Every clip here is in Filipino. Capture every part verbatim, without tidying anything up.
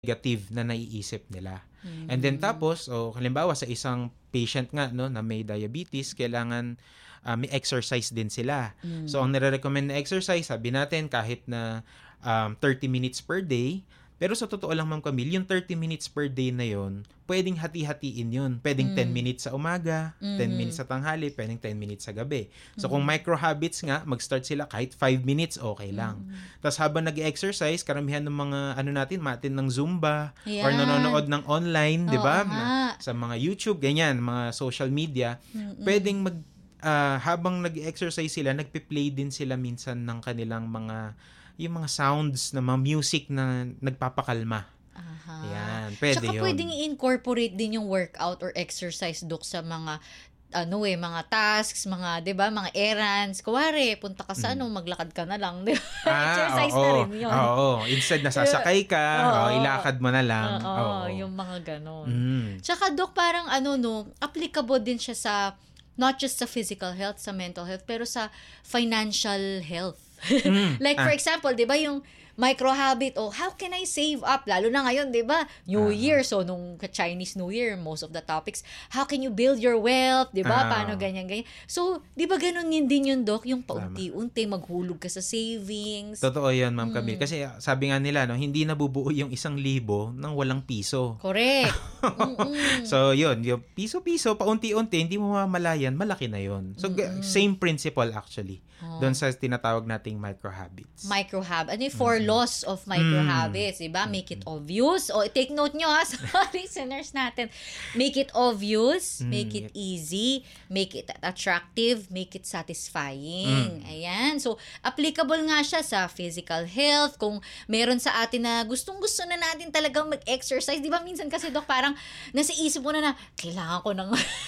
negative na naiisip nila. Mm. And then tapos, o halimbawa sa isang patient nga no na may diabetes, kailangan uh, may exercise din sila. Mm. So ang nire-recommend na exercise, sabi natin kahit na um, thirty minutes per day. Pero sa totoo lang, Ma'am Camille, yung thirty minutes per day na yon, pwedeng hati-hatiin yun. Pwedeng mm. ten minutes sa umaga, mm-hmm. ten minutes sa tanghali, pwedeng ten minutes sa gabi. So mm-hmm. kung micro habits nga, mag-start sila kahit five minutes, okay lang. Mm-hmm. Tapos habang nag-exercise, karamihan ng mga ano natin, matin ng Zumba, yeah. or nanonood ng online, di ba? Sa mga YouTube, ganyan, mga social media, mm-hmm. pwedeng mag, uh, habang nag-exercise sila, nagpe-play din sila minsan ng kanilang mga yung mga sounds na mga music na nagpapakalma. Aha. Yan, pwede Tsaka yun. pwedeng i-incorporate din yung workout or exercise, Dok, sa mga ano eh, mga tasks, mga, di ba, mga errands. Kuwari, punta ka sa ano, maglakad ka na lang. Di ba? Ah, exercise oo, na rin yun. Oo, instead na sasakay ka, oo, oh, ilakad mo na lang. Oo, oo. yung mga ganon. Mm. Tsaka, Dok, parang ano, no, applicable din siya sa, not just sa physical health, sa mental health, pero sa financial health. Mm. Like, for ah. example, di ba, yung micro habit, oh, how can I save up? Lalo na ngayon, di ba? New uh-huh. Year. So, nung Chinese New Year, most of the topics, how can you build your wealth? Di ba? Uh-huh. Paano ganyan, ganyan. So, di ba ganun yun din yun, Doc? Yung paunti-unti, maghulog ka sa savings. Totoo yan, Ma'am Camille. Mm. Kasi sabi nga nila, no, hindi nabubuo yung isang libo nang walang piso. Correct. So, yun. Yung piso-piso, paunti-unti, hindi mo mamalayan, malaki na yun. So, mm-hmm. same principle actually. Oh. Doon sa tinatawag nating micro habits. Micro habits. Ano yung four mm-hmm. laws of micro habits, mm-hmm. diba? Make it obvious. O, take note nyo ha, sa listeners natin. Make it obvious, mm-hmm. make it easy, make it attractive, make it satisfying. Mm-hmm. Ayan. So, applicable nga siya sa physical health. Kung meron sa atin na gustong-gusto na natin talagang mag-exercise. Diba minsan kasi, Dok, parang nasa isip mo na na, kailangan ko ng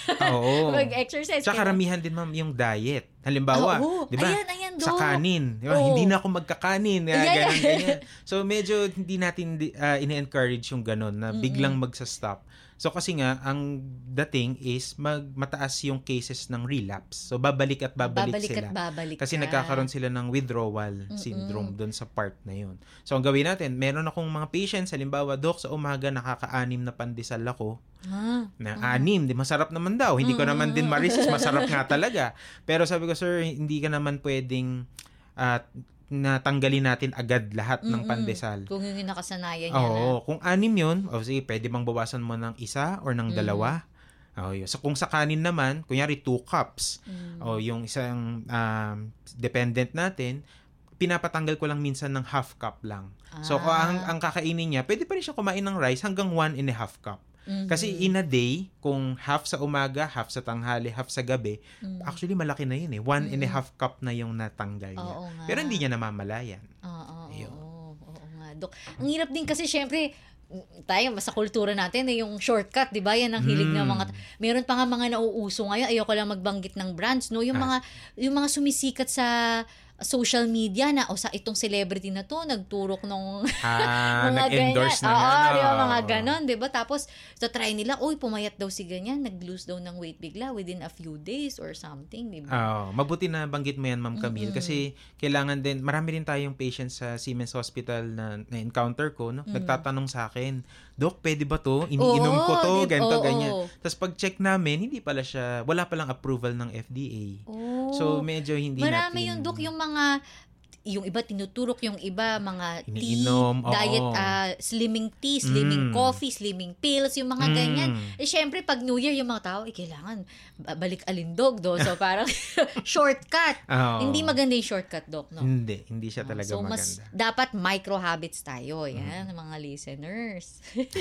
mag-exercise. Tsaka karamihan din, Ma'am, yung diet. Halimbawa, oh, oh. di ba? Ayan, ayan, sa kanin. Di ba? Oh. Hindi na ako magkakanin. Yeah, ganyan, yeah. ganyan. So, medyo hindi natin uh, ine-encourage yung ganun na biglang magsa-stop. So, kasi nga, ang dating is mag mataas yung cases ng relapse. So, babalik at babalik, babalik sila. At babalik kasi ka. nagkakaroon sila ng withdrawal Mm-mm. syndrome doon sa part na yun. So, ang gawin natin, meron akong mga patients, halimbawa, Dok, sa umaga nakaka-anim na pandesal ako. Ah, na ah. anim, di masarap naman daw. Hindi ko naman din ma-resist, masarap nga talaga. Pero sabi ko, sir, hindi ka naman pwedeng uh, natanggalin natin agad lahat Mm-mm. ng pandesal. Kung yung nakasanayan niya Oo, na. Kung anim yun, o sige, pwede bang bawasan mo ng isa or ng mm. dalawa? Oh, yun. So, kung sa kanin naman, kunyari two cups, mm. o yung isang um, dependent natin, pinapatanggal ko lang minsan ng half cup lang. Ah. So, kung ang, ang kakainin niya, pwede pa rin siya kumain ng rice hanggang one and a half cup. Mm-hmm. Kasi in a day, kung half sa umaga, half sa tanghali, half sa gabi, mm-hmm. actually malaki na yun eh. One mm-hmm. and a half cup na yung natanggal niya. Oo nga. Pero hindi niya namamalayan. Oo, oo, oo, oo nga, Dok. Ang hirap din kasi syempre, tayo, sa kultura natin, eh, yung shortcut, di ba? Yan ang hilig mm. ng mga, meron pa nga mga nauuso ngayon, ayoko lang magbanggit ng brands, no? Yung ah. mga, yung mga sumisikat sa social media na, o sa itong celebrity na to, nagturok nung ah, mga nag-endorse ganyan. na Oo, ano. di ba, mga ganon, di ba? Tapos, so try nila, uy, pumayat daw si ganyan, nag-lose daw ng weight bigla within a few days or something, di ba? Oh, mabuti na banggit mo yan, Ma'am Camille, mm-hmm. kasi kailangan din, marami rin tayong patients sa Siemens Hospital na na-encounter ko, no? Mm-hmm. Nagtatanong sa akin, Dok, pwede ba to? Iniinom oo, ko to, di- ganito, oo, ganyan. oo. Tapos pag-check namin, hindi pala siya, wala palang approval ng F D A. Oh. So, medyo hindi Marami natin... yung, Dok, yung mga yung iba tinuturok, yung iba mga iniinom, tea, diet, uh, slimming tea, slimming mm. coffee, slimming pills, yung mga mm. ganyan. Eh, syempre, pag New Year, yung mga tao, eh, kailangan balik alindog, do. So, parang shortcut. Oh. Hindi maganda yung shortcut, Doc, no? Hindi. Hindi siya talaga so, maganda. So, mas dapat micro habits tayo. Yan, mm. mga listeners.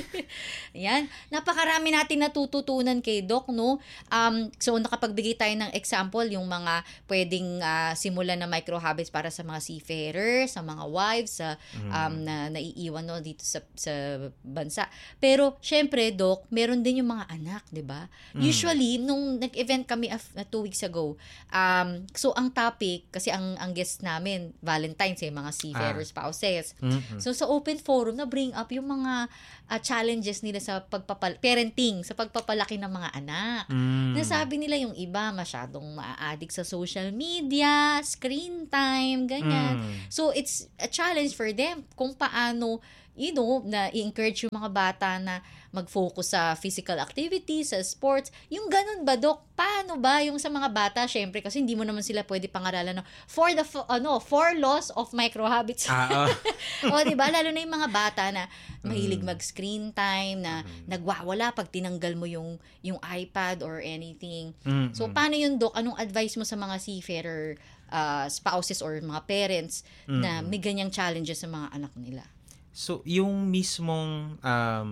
Yan. Napakarami natin natututunan kay Doc, no? Um, so, nakapagbigay tayo ng example, yung mga pwedeng uh, simulan na micro habits para sa mga seafarers, sa mga wives, sa um, na naiiwan no dito sa sa bansa. Pero syempre, Doc, meron din yung mga anak, 'di ba? Mm. Usually nung nag-event kami af- uh, two weeks ago, um so ang topic kasi ang ang guest namin Valentine's eh, mga seafarers, ah. spouses. Mm-hmm. So sa open forum na bring up yung mga uh, challenges nila sa pagpapal parenting, sa pagpapalaki ng mga anak. Mm. Nasabi nila yung iba masyadong maa-addict sa social media, screen time, ganyan. Mm. So, it's a challenge for them kung paano you know, na i-encourage yung mga bata na mag-focus sa physical activities, sa sports. Yung ganun ba, Dok? Paano ba yung sa mga bata? Syempre, kasi hindi mo naman sila pwede pangaralan no? for the, ano, four laws of microhabits. Ah, oh. O, diba? Lalo na yung mga bata na mahilig mag-screen time, na Mm. nagwawala pag tinanggal mo yung, yung iPad or anything. Mm-mm. So, paano yun, Dok? Anong advice mo sa mga seafarer uh, spouses or mga parents na may ganyang challenges sa mga anak nila? So, yung mismong um,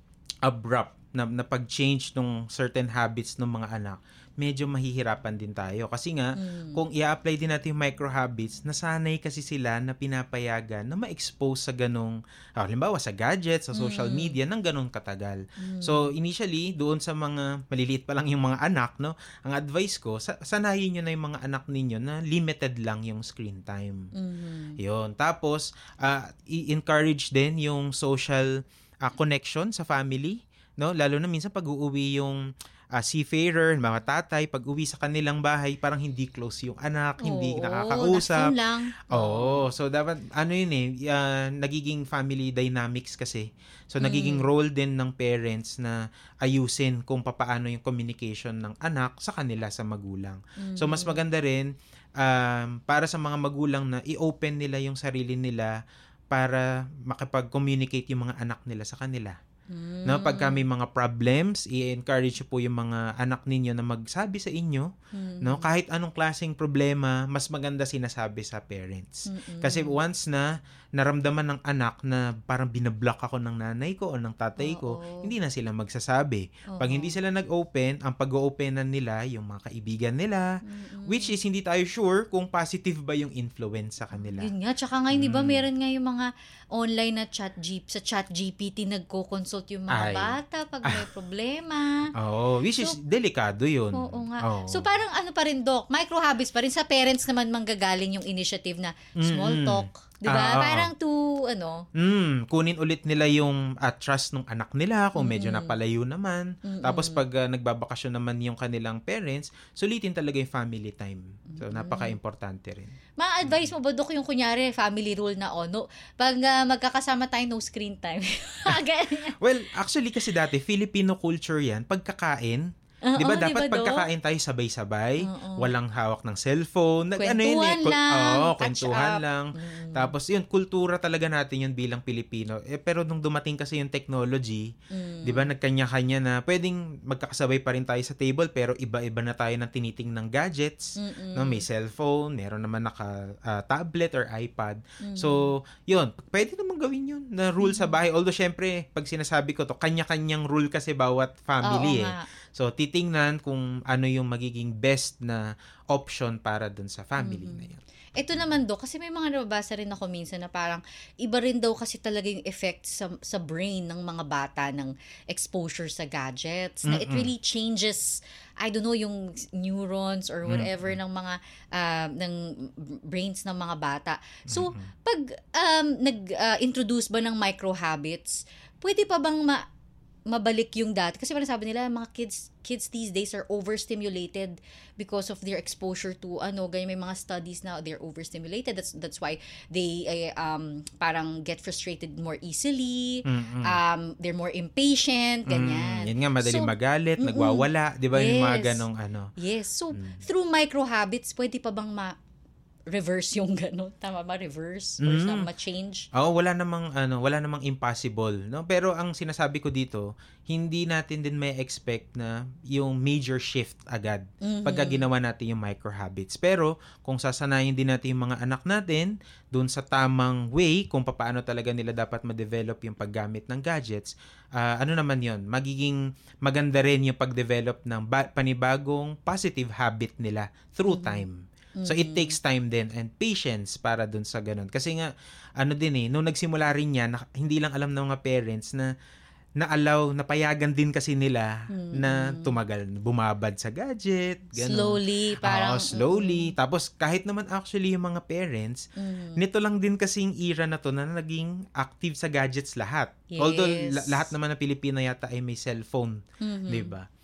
abrupt na, na pag-change ng certain habits ng mga anak, medyo mahihirapan din tayo. Kasi nga, Mm. kung i-apply din natin yung micro-habits, nasanay kasi sila na pinapayagan na ma-expose sa ganong, ah, halimbawa sa gadgets, sa social Mm. media, ng ganong katagal. Mm. So, initially, doon sa mga, maliliit pa lang yung mga anak, no, ang advice ko, sa, sanayin nyo na yung mga anak ninyo na limited lang yung screen time. Mhm. Yun. Tapos, ah, i-encourage din yung social ah, connection sa family, no? Lalo na minsan pag uuwi yung ah, seafarer, mga tatay, pag uwi sa kanilang bahay, parang hindi close yung anak, hindi Oo, nakakausap. na-phone lang. Oo. So, dapat, ano yun eh, ah, nagiging family dynamics kasi. So, nagiging Mm. role din ng parents na ayusin kung papaano yung communication ng anak sa kanila, sa magulang. So, mas maganda rin, um, para sa mga magulang na i-open nila yung sarili nila para makipag-communicate yung mga anak nila sa kanila. Mm. No, pagka may mga problems, i-encourage po yung mga anak ninyo na magsabi sa inyo, Mm. no, kahit anong klaseng problema, mas maganda sinasabi sa parents. Mm-mm. Kasi once na naramdaman ng anak na parang binablock ako ng nanay ko o ng tatay ko, Oo. hindi na sila magsasabi. Pag Oo. hindi sila nag-open, ang pag-o-openan nila yung mga kaibigan nila, Mm-mm. which is hindi tayo sure kung positive ba yung influence sa kanila. Yun nga, tsaka ngayon, di ba, Mm. meron nga yung mga online na chat G sa chat G P T, nagko-consult yung mga Ay. bata pag may problema. Oo, which is So, delikado yun. Oo nga. Oo. So parang ano pa rin, Doc, micro habits pa rin sa parents naman manggagaling yung initiative na small Mm-mm. talk. 'Di ba? Ah, oo. Parang to ano, Mm, kunin ulit nila yung uh, trust ng anak nila kung medyo Mm. napalayo naman. Mm-mm. Tapos pag uh, nagbabakasyon naman yung kanilang parents, sulitin talaga yung family time. So napaka-importante rin. ma-advise mo ba, Doc, yung kunyari family rule na ono, pag ah, magkakasama tayo, no screen time. Ganyan. Well, actually kasi dati Filipino culture 'yan, pagkakain. Oo, 'Di ba di dapat ba, Doc? pagkakain tayo sabay-sabay, Oo. walang hawak ng cellphone, nag ano yun Kwentuhan eh, kul- lang, oo, catch kwentuhan up. lang. Mm. Tapos yun, kultura talaga natin yun bilang Pilipino. Eh, pero nung dumating kasi yung technology, Mm. 'di ba, nagkanya-kanya na pwedeng magkakasabay pa rin tayo sa table pero iba-iba na tayo ng tiniting ng gadgets. Mm-mm. No, may cellphone, meron naman naka ah, tablet or iPad. Mm. So, yun, pwede naman gawin yun na rule sa bahay. Although syempre, pag sinasabi ko to, kanya-kanyang rule kasi bawat family Oo eh. nga. So, titingnan kung ano yung magiging best na option para dun sa family na yun. Ito naman, Dok, kasi may mga nababasa rin ako minsan na parang iba rin daw kasi talaga yung effect sa, sa brain ng mga bata ng exposure sa gadgets. Na it Mm-mm. really changes, I don't know, yung neurons or whatever ng mga ah, ng brains ng mga bata. So, pag um, nag-introduce ba ng micro habits, pwede pa bang ma mabalik yung dati? Kasi parang sabi nila, mga kids kids these days are overstimulated because of their exposure to ano, ganyan, may mga studies na they're overstimulated. That's that's why they eh, um parang get frustrated more easily. Mm-mm. Um they're more impatient, ganyan. Mm, yun nga, madali So, magalit, mm-mm. nagwawala, di ba, yung mga Yes. ganong ano. Yes. So, Mm. through micro habits, pwede pa bang ma reverse yung gano'n? Tama ba? Reverse? Or Mm. sa ma-change? Oo, wala namang ano, wala namang impossible, no? Pero ang sinasabi ko dito, hindi natin din may expect na yung major shift agad Mhm. pagka ginawa natin yung micro habits. Pero kung sasanayin din natin yung mga anak natin doon sa tamang way kung paano talaga nila dapat ma-develop yung paggamit ng gadgets, ah, ano naman yon, magiging maganda rin yung pag-develop ng ba- panibagong positive habit nila through time. So it takes time din and patience para dun sa ganun. Kasi nga, ano din eh, nung nagsimula rin yan, na, hindi lang alam ng mga parents na na-allow, napayagan din kasi nila na tumagal, bumabad sa gadget, ganun. Slowly, parang... Oo, slowly. Tapos kahit naman actually yung mga parents, Mm. nito lang din kasing era na to na naging active sa gadgets lahat. Yes. Although la- lahat naman ng Pilipino yata ay may cellphone, Mhm. 'di ba?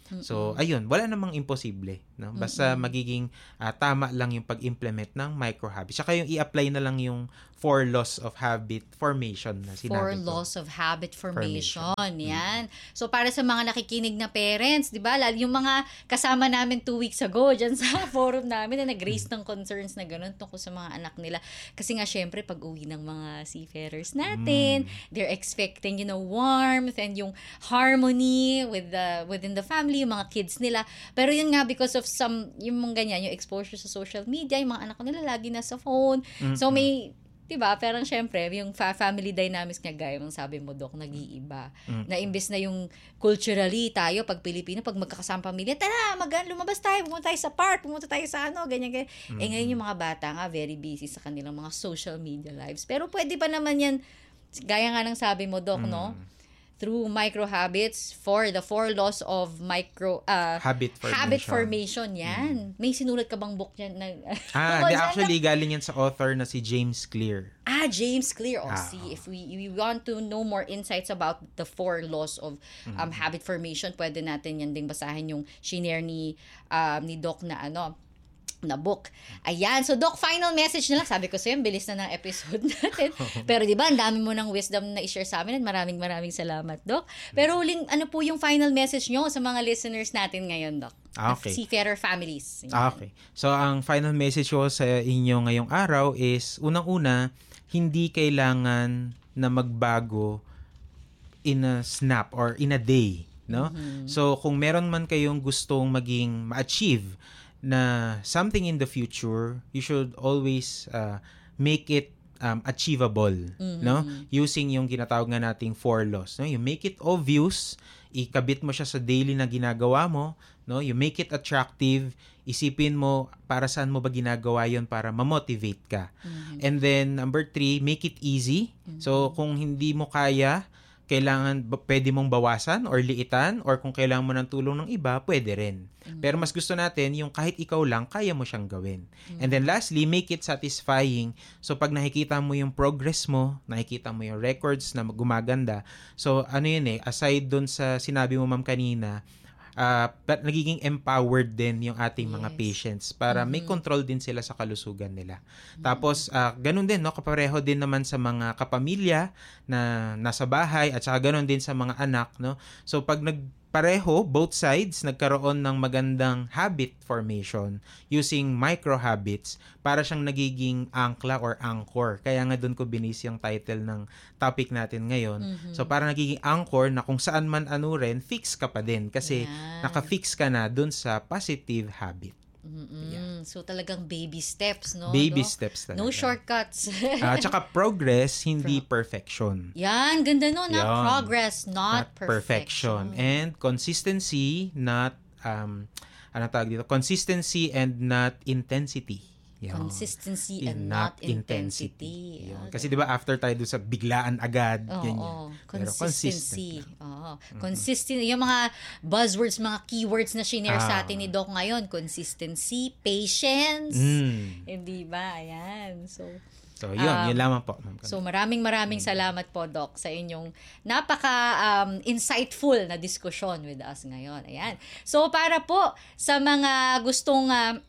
So, ayun, wala namang imposible, no? Basta Mm-mm. magiging uh, tama lang yung pag-implement ng micro habits. Saka yung i-apply na lang yung four laws of habit formation na sinabi Four ko. laws of habit formation. Formation. Yan. So, para sa mga nakikinig na parents, di ba? Lalo yung mga kasama namin two weeks ago dyan sa forum namin na nag-raise ng concerns na ganun tungkol sa mga anak nila. Kasi nga, syempre, pag uwi ng mga seafarers natin, Mm. they're expecting, you know, warmth and yung harmony with the within the family, yung mga kids nila. Pero yun nga, because of some, yung mga ganyan, yung exposure sa social media, yung mga anak nila lagi nasa phone. So, may, diba, parang syempre, yung fa- family dynamics nga, gaya mong sabi mo, Doc, nag-iiba. Mm. Na imbes na yung culturally tayo, pag Pilipino, pag magkakasama pamilya, tara, mag lumabas tayo, pumunta tayo sa park, pumunta tayo sa ano, ganyan, ganyan. Mm. Eh ngayon yung mga bata nga, very busy sa kanilang mga social media lives. Pero pwede pa naman yan, gaya nga ng sabi mo, Doc, Mm. no? Through micro habits for the four laws of micro uh, Habit formation. habit formation yan. May sinulat ka bang book yan? Na, Ah, di, actually, galing yan sa author na si James Clear. Ah, James Clear. Oh, Ah, see, if we, we want to know more insights about the four laws of um, habit formation, pwede natin yan ding basahin yung shinare ni, um, ni Doc na ano, na book. Ayan. So, Doc, final message na lang. Sabi ko sa'yo, bilis na ng episode natin. Pero di ba, ang dami mo ng wisdom na i-share sa amin at maraming maraming salamat, Doc. Pero huling, ano po yung final message nyo sa mga listeners natin ngayon, Doc? Okay. Seafarer families. Ayan. Okay. So, ang final message ko sa inyo ngayong araw is, unang-una, hindi kailangan na magbago in a snap or in a day, no? Mm-hmm. So, kung meron man kayong gustong maging ma-achieve na something in the future, you should always uh, make it um, achievable, Mm-hmm. no? Using yung ginatawag nga nating four laws, no? You make it obvious, ikabit mo siya sa daily na ginagawa mo, no? You make it attractive, isipin mo para saan mo ba ginagawa yon para ma-motivate ka. Mm-hmm. And then number three, make it easy. So kung hindi mo kaya, kailangan ba- pwede mong bawasan or liitan, or kung kailangan mo ng tulong ng iba, pwede rin. Pero mas gusto natin yung kahit ikaw lang, kaya mo siyang gawin. And then lastly, make it satisfying. So pag nakikita mo yung progress mo, nakikita mo yung records na gumaganda, so ano yun eh, aside dun sa sinabi mo ma'am kanina, uh, nagiging empowered din yung ating mga Yes. patients para may control din sila sa kalusugan nila. Tapos, uh, ganun din, no? Kapareho din naman sa mga kapamilya na nasa bahay at saka ganun din sa mga anak, no? So, pag nagpareho, both sides, nagkaroon ng magandang habit formation using micro habits, para siyang nagiging angkla or anchor. Kaya nga doon ko binis yung title ng topic natin ngayon. Mm-hmm. So, para nagiging anchor na kung saan man ano rin, fix ka pa din. Kasi Yan. naka-fix ka na doon sa positive habit. Mm-mm. So talagang baby steps, no? Baby Doc? steps talaga. No shortcuts. At saka progress, hindi perfection. Yan, ganda no, not Yan. progress, not, Not perfection. And consistency, not, um, ano tawag dito? Consistency and not intensity. Yan. Consistency and In- not intensity. Yan. Ah, Kasi di ba after tayo doon sa biglaan agad, Oo, ganyan. Pero consistency. consistent Oo. Consistent. Yung mga buzzwords, mga keywords na shinare sa Ah. atin ni Doc ngayon. Consistency, patience. Mm. Hindi ba? Ayan. So, So, yun. Um, yun lamang po. Ma'am. So maraming maraming salamat po, Doc, sa inyong napaka um, insightful na diskusyon with us ngayon. Ayan. So para po sa mga gustong uh,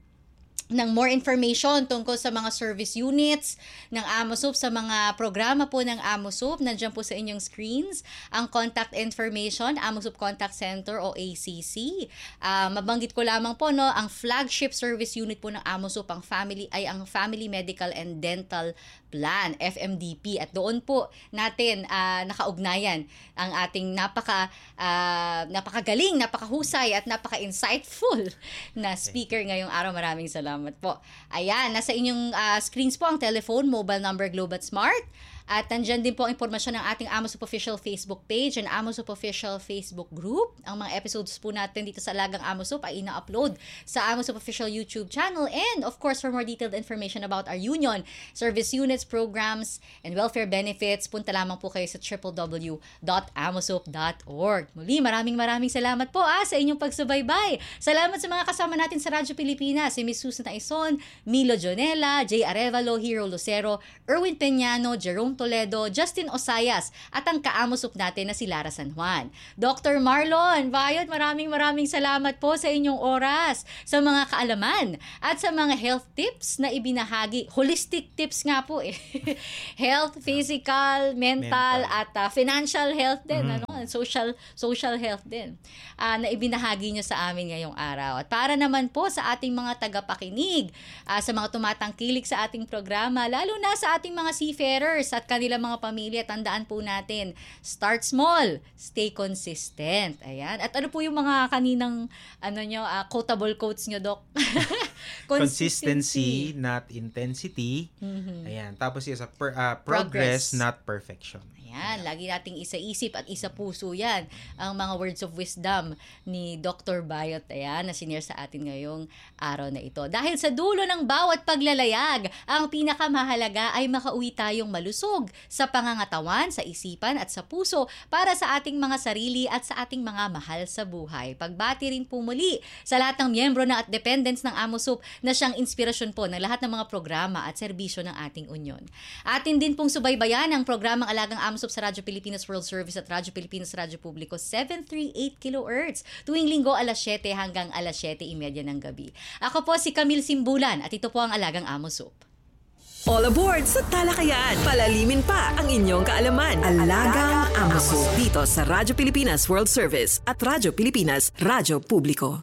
ng more information tungkol sa mga service units ng AMOSOP, sa mga programa po ng AMOSOP, nandiyan po sa inyong screens ang contact information, AMOSOP Contact Center o A C C. Uh, mabanggit ko lamang po, no, ang flagship service unit po ng AMOSOP, ang family, ay ang Family Medical and Dental Plan, F M D P. At doon po natin uh, nakaugnayan ang ating napaka uh, napakagaling, napakahusay at napaka-insightful na speaker ngayong araw. Maraming salamat po. Ayan, nasa inyong uh, screens po ang telephone, mobile number, Globe at Smart. At nandyan din po ang impormasyon ng ating AMOSOP Official Facebook page and AMOSOP Official Facebook group. Ang mga episodes po natin dito sa Alagang AMOSOP ay ina-upload sa AMOSOP Official YouTube channel. And of course, for more detailed information about our union, service units, programs, and welfare benefits, punta lamang po kayo sa w w w dot amosop dot org. Muli, maraming maraming salamat po ah, sa inyong pagsubaybay. Salamat sa mga kasama natin sa Radyo Pilipinas, si Miss Susan Aison, Milo Jonela, Jay Arevalo, Hero Lucero, Erwin Peñano, Jerome Toledo, Justin Osayas, at ang kaamusup natin na si Lara San Juan. Doctor Marlon Bayot, maraming maraming salamat po sa inyong oras, sa mga kaalaman, at sa mga health tips na ibinahagi. Holistic tips nga po eh. Health, physical, mental, mental. at uh, financial health din, mm. ano, social social health din. Uh, na ibinahagi niyo sa amin ngayong araw. At para naman po sa ating mga tagapakinig, uh, sa mga tumatangkilik sa ating programa, lalo na sa ating mga seafarers at kanilang mga pamilya, tandaan po natin, start small, stay consistent. Ayan. At ano po yung mga kaninang ano nyo, uh, quotable quotes nyo, Doc? Consistency, not intensity. Mm-hmm. Ayan. Tapos yung sa per, uh, progress, progress, not perfection. Ayan, lagi nating isa-isip at isa-puso yan ang mga words of wisdom ni Doctor Bayot, ayan, na sinare sa atin ngayong araw na ito. Dahil sa dulo ng bawat paglalayag, ang pinakamahalaga ay makauwi tayong malusog sa pangangatawan, sa isipan at sa puso para sa ating mga sarili at sa ating mga mahal sa buhay. Pagbati rin po muli sa lahat ng miyembro na at dependents ng AMOSUP na siyang inspirasyon po ng lahat ng mga programa at serbisyo ng ating union. Atin din pong subaybayan ang programang Alagang AMOSUP sa Radyo Pilipinas World Service at Radyo Pilipinas Radyo Publiko seven thirty-eight kilohertz tuwing linggo alas siyete hanggang alas siyete thirty ng gabi. Ako po si Camille Simbulan at ito po ang Alagang AMOSUP. All aboard sa talakayan. Palalimin pa ang inyong kaalaman. Alagang AMOSUP dito sa Radyo Pilipinas World Service at Radyo Pilipinas Radyo Publiko.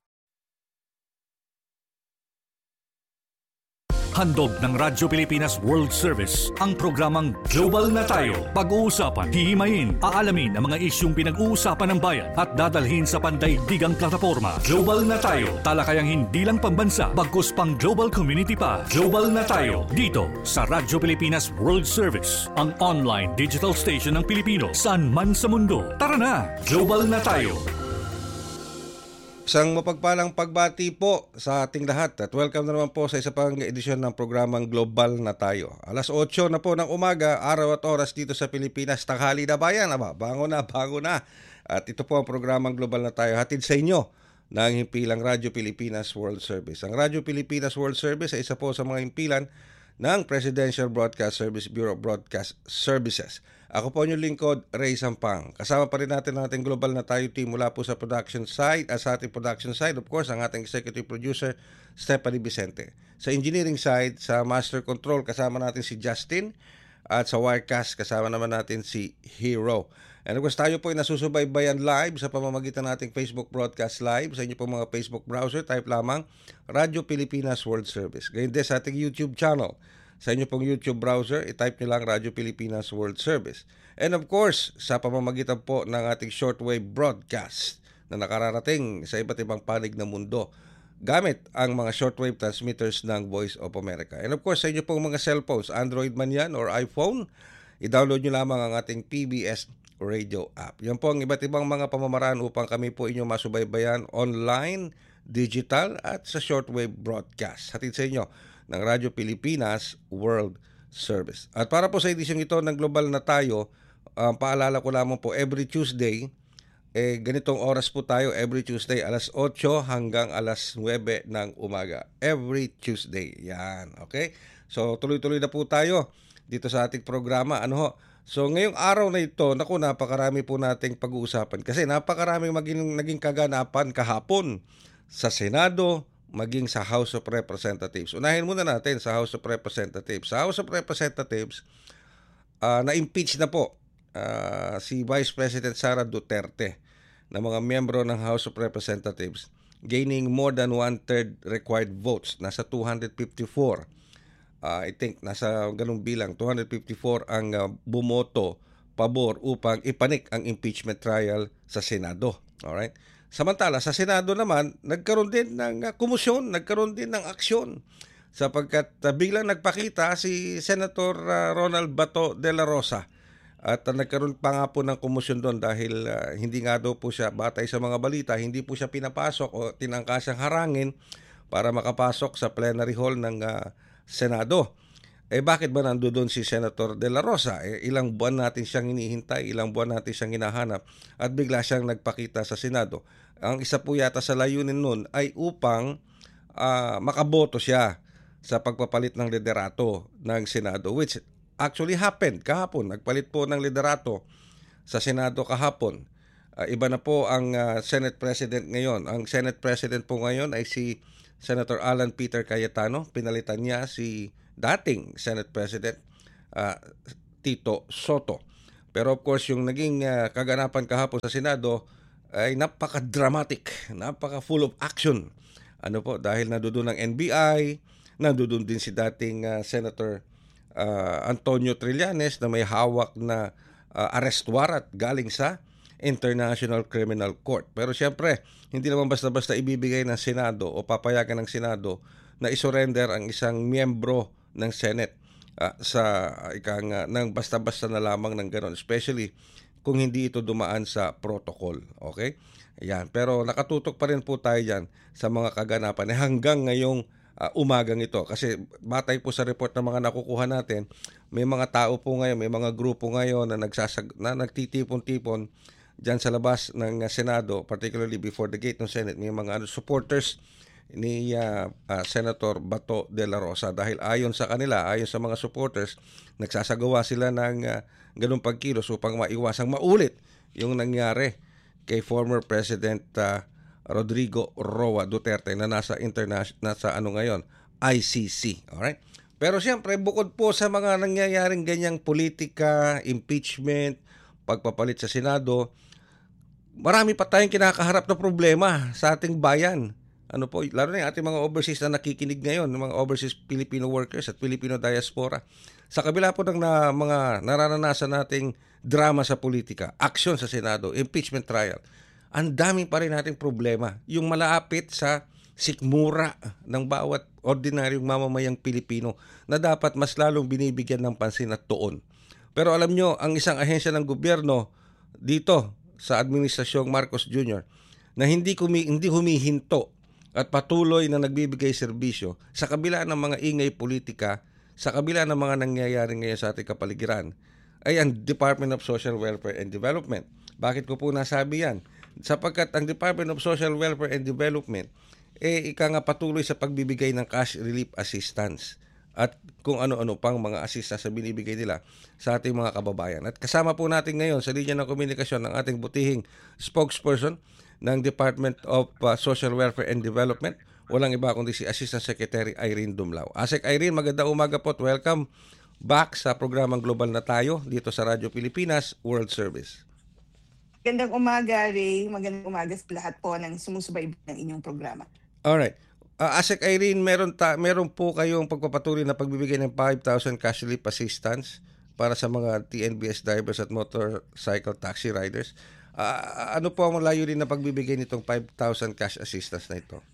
Handog ng Radyo Pilipinas World Service ang programang Global na Tayo. Pag-uusapan, hihimayin, aalamin ang mga isyung pinag-uusapan ng bayan at dadalhin sa pandaigdigang plataforma. Global na Tayo, talakayang hindi lang pambansa, bagkus pang global community pa. Global na Tayo, dito sa Radyo Pilipinas World Service, ang online digital station ng Pilipino saan man sa mundo. Tara na, Global na Tayo! Isang mapagpalang pagbati po sa ating lahat at welcome na naman po sa isa pang edisyon ng programang Global na Tayo. Alas otso na po ng umaga, araw at oras dito sa Pilipinas, tanghali na bayan, aba, bango na, bango na. At ito po ang programang Global na Tayo, hatid sa inyo ng himpilang Radyo Pilipinas World Service. Ang Radyo Pilipinas World Service ay isa po sa mga himpilan ng Presidential Broadcast Service Bureau of Broadcast Services. Ako po inyong lingkod, Ray Sampang. Kasama pa rin natin ang ating Global na Tayo team mula po sa production side, at sa ating production side, of course, ang ating executive producer, Stephanie Vicente. Sa engineering side, sa master control, kasama natin si Justin, at sa Wirecast, kasama naman natin si Hero. And of course, tayo po ay nasusubaybayan live sa pamamagitan nating Facebook Broadcast Live. Sa inyo po mga Facebook browser, type lamang Radyo Pilipinas World Service. Ganyan din sa ating YouTube channel. Sa inyo pong YouTube browser, i-type nyo lang Radyo Pilipinas World Service. And of course, sa pamamagitan po ng ating shortwave broadcast na nakararating sa iba't ibang panig ng mundo gamit ang mga shortwave transmitters ng Voice of America. And of course, sa inyo pong mga cellphones, Android man yan or iPhone, i-download nyo lamang ang ating P B S Radio app. Yan po ang iba't ibang mga pamamaraan upang kami po inyo masubaybayan online, digital at sa shortwave broadcast. Hatid sa inyo ng Radyo Pilipinas World Service. At para po sa edisyong ito ng Global na Tayo, um, paalala ko lamang po, every Tuesday, eh, ganitong oras po tayo, every Tuesday, alas otso hanggang alas nuwebe ng umaga. Every Tuesday. Yan, okay? So, tuloy-tuloy na po tayo dito sa ating programa. Ano ho? So, ngayong araw na ito, naku, napakarami po nating pag-uusapan. Kasi napakaraming maging, naging kaganapan kahapon sa Senado, maging sa House of Representatives. Unahin muna natin sa House of Representatives. Sa House of Representatives, uh, na-impeach na po uh, si Vice President Sara Duterte na mga miyembro ng House of Representatives, gaining more than one-third required votes. Nasa two hundred fifty-four. Uh, I think nasa ganung bilang, two hundred fifty-four ang uh, bumoto pabor upang ipanik ang impeachment trial sa Senado. Alright? Samantala, sa Senado naman, nagkaroon din ng uh, komisyon, nagkaroon din ng aksyon sapagkat uh, biglang nagpakita si Senator uh, Ronald Bato de la Rosa at uh, nagkaroon pa nga po ng komisyon doon dahil uh, hindi nga daw po siya, batay sa mga balita, hindi po siya pinapasok o tinangkasang harangin para makapasok sa plenary hall ng uh, Senado. Eh bakit ba nando doon si Senator de la Rosa? Eh, ilang buwan natin siyang hinihintay, ilang buwan natin siyang hinahanap at bigla siyang nagpakita sa Senado. Ang isa po yata sa layunin nun ay upang uh, makaboto siya sa pagpapalit ng liderato ng Senado, which actually happened kahapon. Nagpalit po ng liderato sa Senado kahapon. Uh, iba na po ang uh, Senate President ngayon. Ang Senate President po ngayon ay si Senator Alan Peter Cayetano. Pinalitan niya si dating Senate President uh, Tito Soto. Pero of course, yung naging uh, kaganapan kahapon sa Senado ay napaka-dramatic, napaka-full of action. Ano po, dahil nandoon ang N B I, nandoon din si dating uh, Senator uh, Antonio Trillanes na may hawak na uh, arrest warrant galing sa International Criminal Court. Pero siyempre, hindi naman basta-basta ibibigay ng Senado o papayagan ng Senado na isurrender ang isang miyembro ng Senate uh, sa uh, ikang uh, ng basta-basta na lamang ng gano'n, especially kung hindi ito dumaan sa protocol. Okay? Ayan. Pero nakatutok pa rin po tayo dyan sa mga kaganapan eh, hanggang ngayong uh, umagang ito. Kasi batay po sa report na mga nakukuha natin, may mga tao po ngayon, may mga grupo ngayon na, nagsasag na nagtitipon-tipon dyan sa labas ng uh, Senado, particularly before the gate ng Senate. May mga ano, supporters ni uh, uh, Senator Bato de la Rosa dahil ayon sa kanila, ayon sa mga supporters, nagsasagawa sila ng uh, ganung pagkilos upang maiwasang maulit yung nangyari kay former President uh, Rodrigo Roa Duterte na nasa international nasa ano ngayon I C C. Alright? Pero siyempre bukod po sa mga nangyayaring ganyang politika, impeachment, pagpapalit sa Senado, marami pa tayong kinakaharap na problema sa ating bayan. Ano po, lalo na yung ating mga overseas na nakikinig ngayon, mga overseas Filipino workers at Filipino diaspora. Sa kabila po ng na, mga nararanasan nating drama sa politika, aksyon sa Senado, impeachment trial, ang dami pa rin nating problema. Yung malapit sa sikmura ng bawat ordinaryong mamamayang Pilipino na dapat mas lalong binibigyan ng pansin at tuon. Pero alam nyo, ang isang ahensya ng gobyerno dito sa Administrasyong Marcos Junior na hindi, kumi, hindi humihinto at patuloy na nagbibigay serbisyo sa kabila ng mga ingay politika, sa kabila ng mga nangyayari ngayon sa ating kapaligiran, ay ang Department of Social Welfare and Development. Bakit ko po nasabi yan? Sapagkat ang Department of Social Welfare and Development eh ika nga patuloy sa pagbibigay ng cash relief assistance at kung ano-ano pang mga assistance na binibigay nila sa ating mga kababayan. At kasama po natin ngayon sa linya ng komunikasyon ng ating butihing spokesperson ng Department of uh, Social Welfare and Development. Walang iba kundi si Assistant Secretary Irene Dumlao. Asek Irene, magandang umaga po at welcome back sa programang Global na Tayo dito sa Radyo Pilipinas World Service. Magandang umaga, Ray. Magandang umaga sa lahat po ng sumusubaybay ng inyong programa. Alright. Uh, Asek Irene, meron, ta- meron po kayong pagpapatuloy na pagbibigay ng five thousand cash relief assistance para sa mga T N B S drivers at motorcycle taxi riders. Uh, ano po ang layunin na pagbibigay nitong five thousand cash assistance na ito?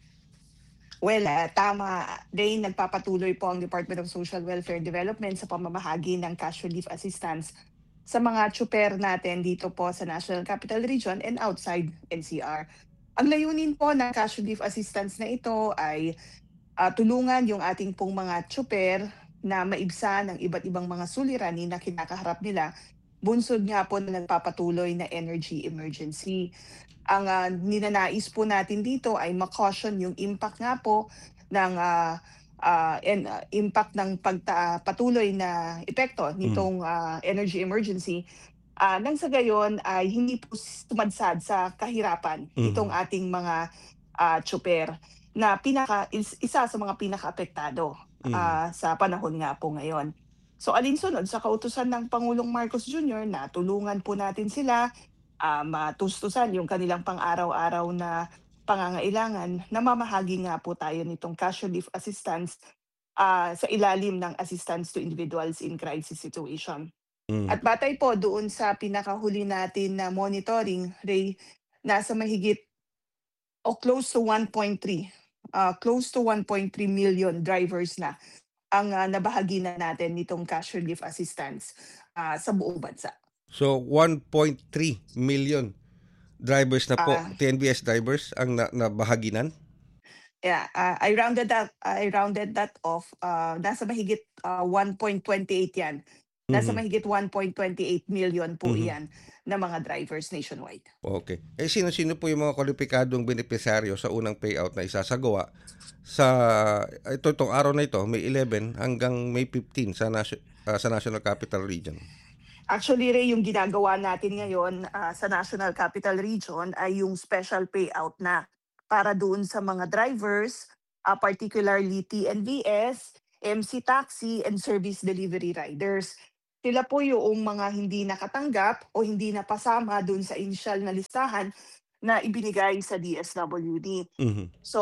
Well, uh, tama. Ray, nagpapatuloy po ang Department of Social Welfare and Development sa pamamahagi ng cash relief assistance sa mga tsuper natin dito po sa National Capital Region and outside N C R. Ang layunin po ng cash relief assistance na ito ay uh, tulungan yung ating pong mga tsuper na maibsa ng iba't ibang mga suliranin na kinakaharap nila. Bunsod nga po na nagpapatuloy na energy emergency. Ang uh, ninanais po natin dito ay makaution yung impact nga po ng uh, uh, and, uh, impact ng pagta, patuloy na epekto nitong uh, energy emergency. Uh, nang sa gayon ay hindi po tumadsad sa kahirapan mm. itong ating mga uh, tsuper na pinaka is, isa sa mga pinaka-apektado mm. uh, sa panahon nga po ngayon. So alinsunod sa kautusan ng Pangulong Marcos Junior na tulungan po natin sila uh, matustusan yung kanilang pang-araw-araw na pangangailangan, namamahagi nga po tayo nitong cash relief assistance uh, sa ilalim ng assistance to individuals in crisis situation. Mm. At batay po doon sa pinakahuli natin na monitoring, Ray, nasa mahigit o oh, close to one point three, uh, close to one point three million drivers na ang uh, nabahagi na natin nitong cash relief assistance uh, sa buong bansa. So one point three million drivers na po, uh, T N B S drivers ang na- nabahaginan? Yeah, uh, I rounded that I rounded that off. Uh, nasa mahigit uh, one point two eight yan. Nasa mm-hmm. mahigit one point two eight million po mm-hmm. yan na mga drivers nationwide. Okay. Eh sino-sino po yung mga kwalipikadong benepisyaryo sa unang payout na isasagawa sa ito itong araw na ito, May eleven hanggang May fifteen sa nas- ah, sa National Capital Region? Actually, Ray, yung ginagawa natin ngayon ah, sa National Capital Region ay yung special payout na para doon sa mga drivers, ah, particularly T N V S, M C Taxi, and Service Delivery Riders. Sila po yung mga hindi nakatanggap o hindi napasama doon sa initial na listahan na ibinigay sa D S W D. Mhm. So,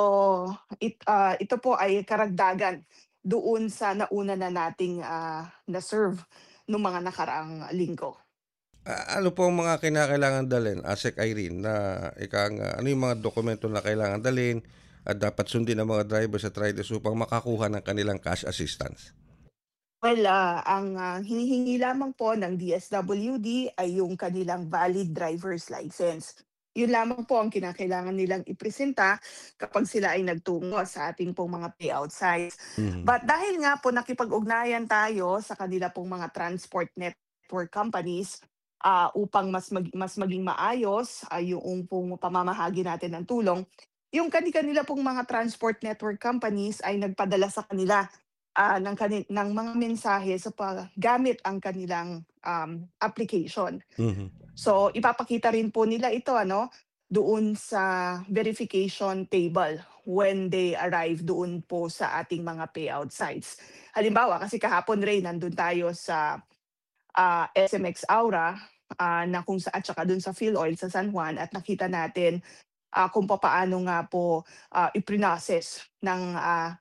it, ah, ito po ay karagdagan doon sa nauna na nating ah, na-serve nung mga nakaraang linggo. Ah, ano po ang mga kinakailangan dalhin, ASEC Irene, na ika nga, ano yung mga dokumento na kailangan dalhin at dapat sundin ng mga drivers at riders upang makakuha ng kanilang cash assistance? Well, ah, ang ah, hinihingi lamang po ng D S W D ay yung kanilang valid driver's license. Yun lamang po ang kinakailangan nilang ipresenta kapag sila ay nagtungo sa ating pong mga payout sites. Mhm. But dahil nga po nakipag-ugnayan tayo sa kanila pong mga transport network companies ah, upang mas mag- mas maging maayos ay yung pong pamamahagi natin ng tulong, yung kani-kanila pong mga transport network companies ay nagpadala sa kanila ah, ng, kani- ng mga mensahe sa paggamit ang kanilang um, application. Mhm. So ipapakita rin po nila ito ano doon sa verification table when they arrive doon po sa ating mga payout sites. Halimbawa, kasi kahapon Ray, nandun tayo sa ah, S M X Aura ah, na kung sa at saka doon sa Philoil sa San Juan at nakita natin ah, kung papaano nga po ah, i-process ng ah,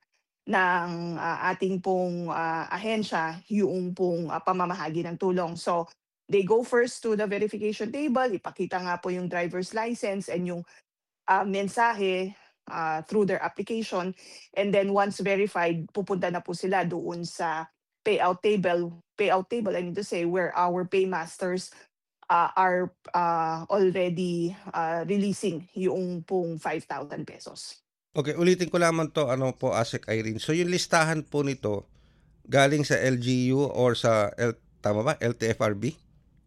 ng ah, ating pong ah, ahensya yung pong ah, pamamahagi ng tulong. So, they go first to the verification table, ipakita nga po yung driver's license and yung ah, mensahe ah, through their application. And then once verified, pupunta na po sila doon sa payout table, payout table, I mean to say, where our paymasters ah, are ah, already ah, releasing yung pong five thousand pesos. Okay, ulitin ko lamang to, ano po, ASEC Irene. So yung listahan po nito galing sa L G U or sa L, tama ba? L T F R B?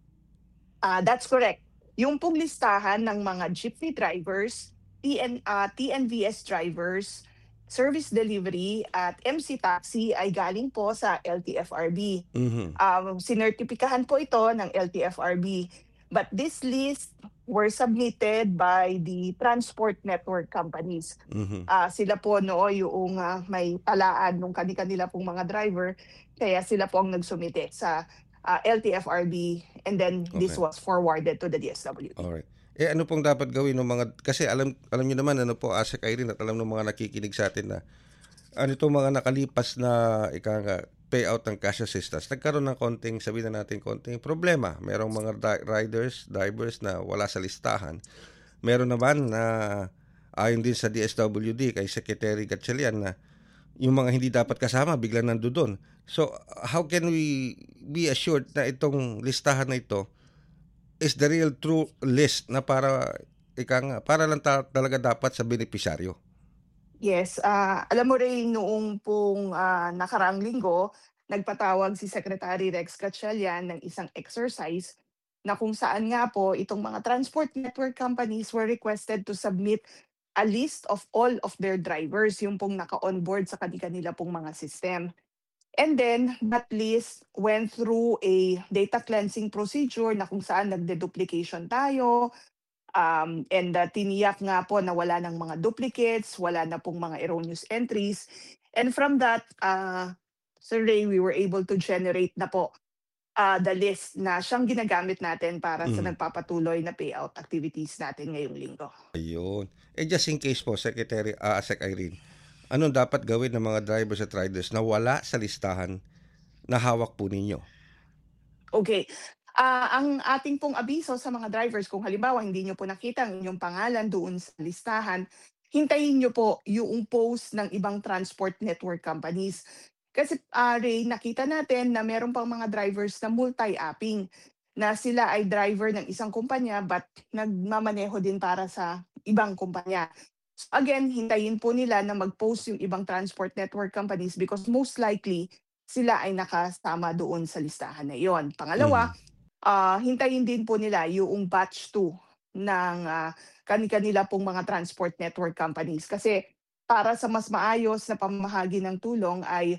Ah, that's correct. Yung pong listahan ng mga jeepney drivers, T N, ah, T N V S drivers, service delivery at M C taxi ay galing po sa L T F R B. Mhm. Um, sinertipikahan po ito ng L T F R B. But this list were submitted by the transport network companies. Mhm. Ah, sila po no yung ah, may talaan ng kani-kanila pong mga driver, kaya sila po ang nagsumite sa ah, L T F R B, and then this Okay. was forwarded to the D S W D. Alright. Eh ano pong dapat gawin ng mga, kasi alam alam niyo naman ano po, ASEC Irene, at alam ng mga nakikinig sa atin na ano itong mga nakalipas na ika nga payout ng cash assistance, nagkaroon ng konting, sabihin na natin, konting problema. Merong mga di- riders, drivers na wala sa listahan. Meron naman na ayon din sa D S W D kay Secretary Gatchalian na yung mga hindi dapat kasama biglang nandoon. So how can we be assured na itong listahan na ito is the real true list na para ika nga, para lang ta- talaga dapat sa benepisyaryo? Yes, ah, alam mo rin noong pong ah, nakaraang linggo, nagpatawag si Secretary Rex Gatchalian ng isang exercise na kung saan nga po itong mga transport network companies were requested to submit a list of all of their drivers, yung pong naka-onboard sa kanila pong mga system. And then that list went through a data cleansing procedure na kung saan nagde-duplication tayo, um, and uh, tiniyak nga po na wala ng mga duplicates, wala na pong mga erroneous entries. And from that, uh, Sir Ray, we were able to generate na po uh, the list na siyang ginagamit natin para sa Mhm. nagpapatuloy na payout activities natin ngayong linggo. Ayun. Eh just in case po, Secretary uh, ASEC Irene, anong dapat gawin ng mga drivers at riders na wala sa listahan na hawak po ninyo? Okay. Ah, ang ating pong abiso sa mga drivers, kung halimbawa hindi nyo po nakita ang inyong pangalan doon sa listahan, hintayin nyo po yung post ng ibang transport network companies. Kasi ah, Ray, nakita natin na meron pang mga drivers na multi-apping, na sila ay driver ng isang kumpanya but nagmamaneho din para sa ibang kumpanya. So again, hintayin po nila na mag-post yung ibang transport network companies because most likely sila ay nakasama doon sa listahan na iyon. Pangalawa, Mhm. ah, hintayin din po nila yung batch two ng ah, kani-kanila pong mga transport network companies. Kasi para sa mas maayos na pamamahagi ng tulong ay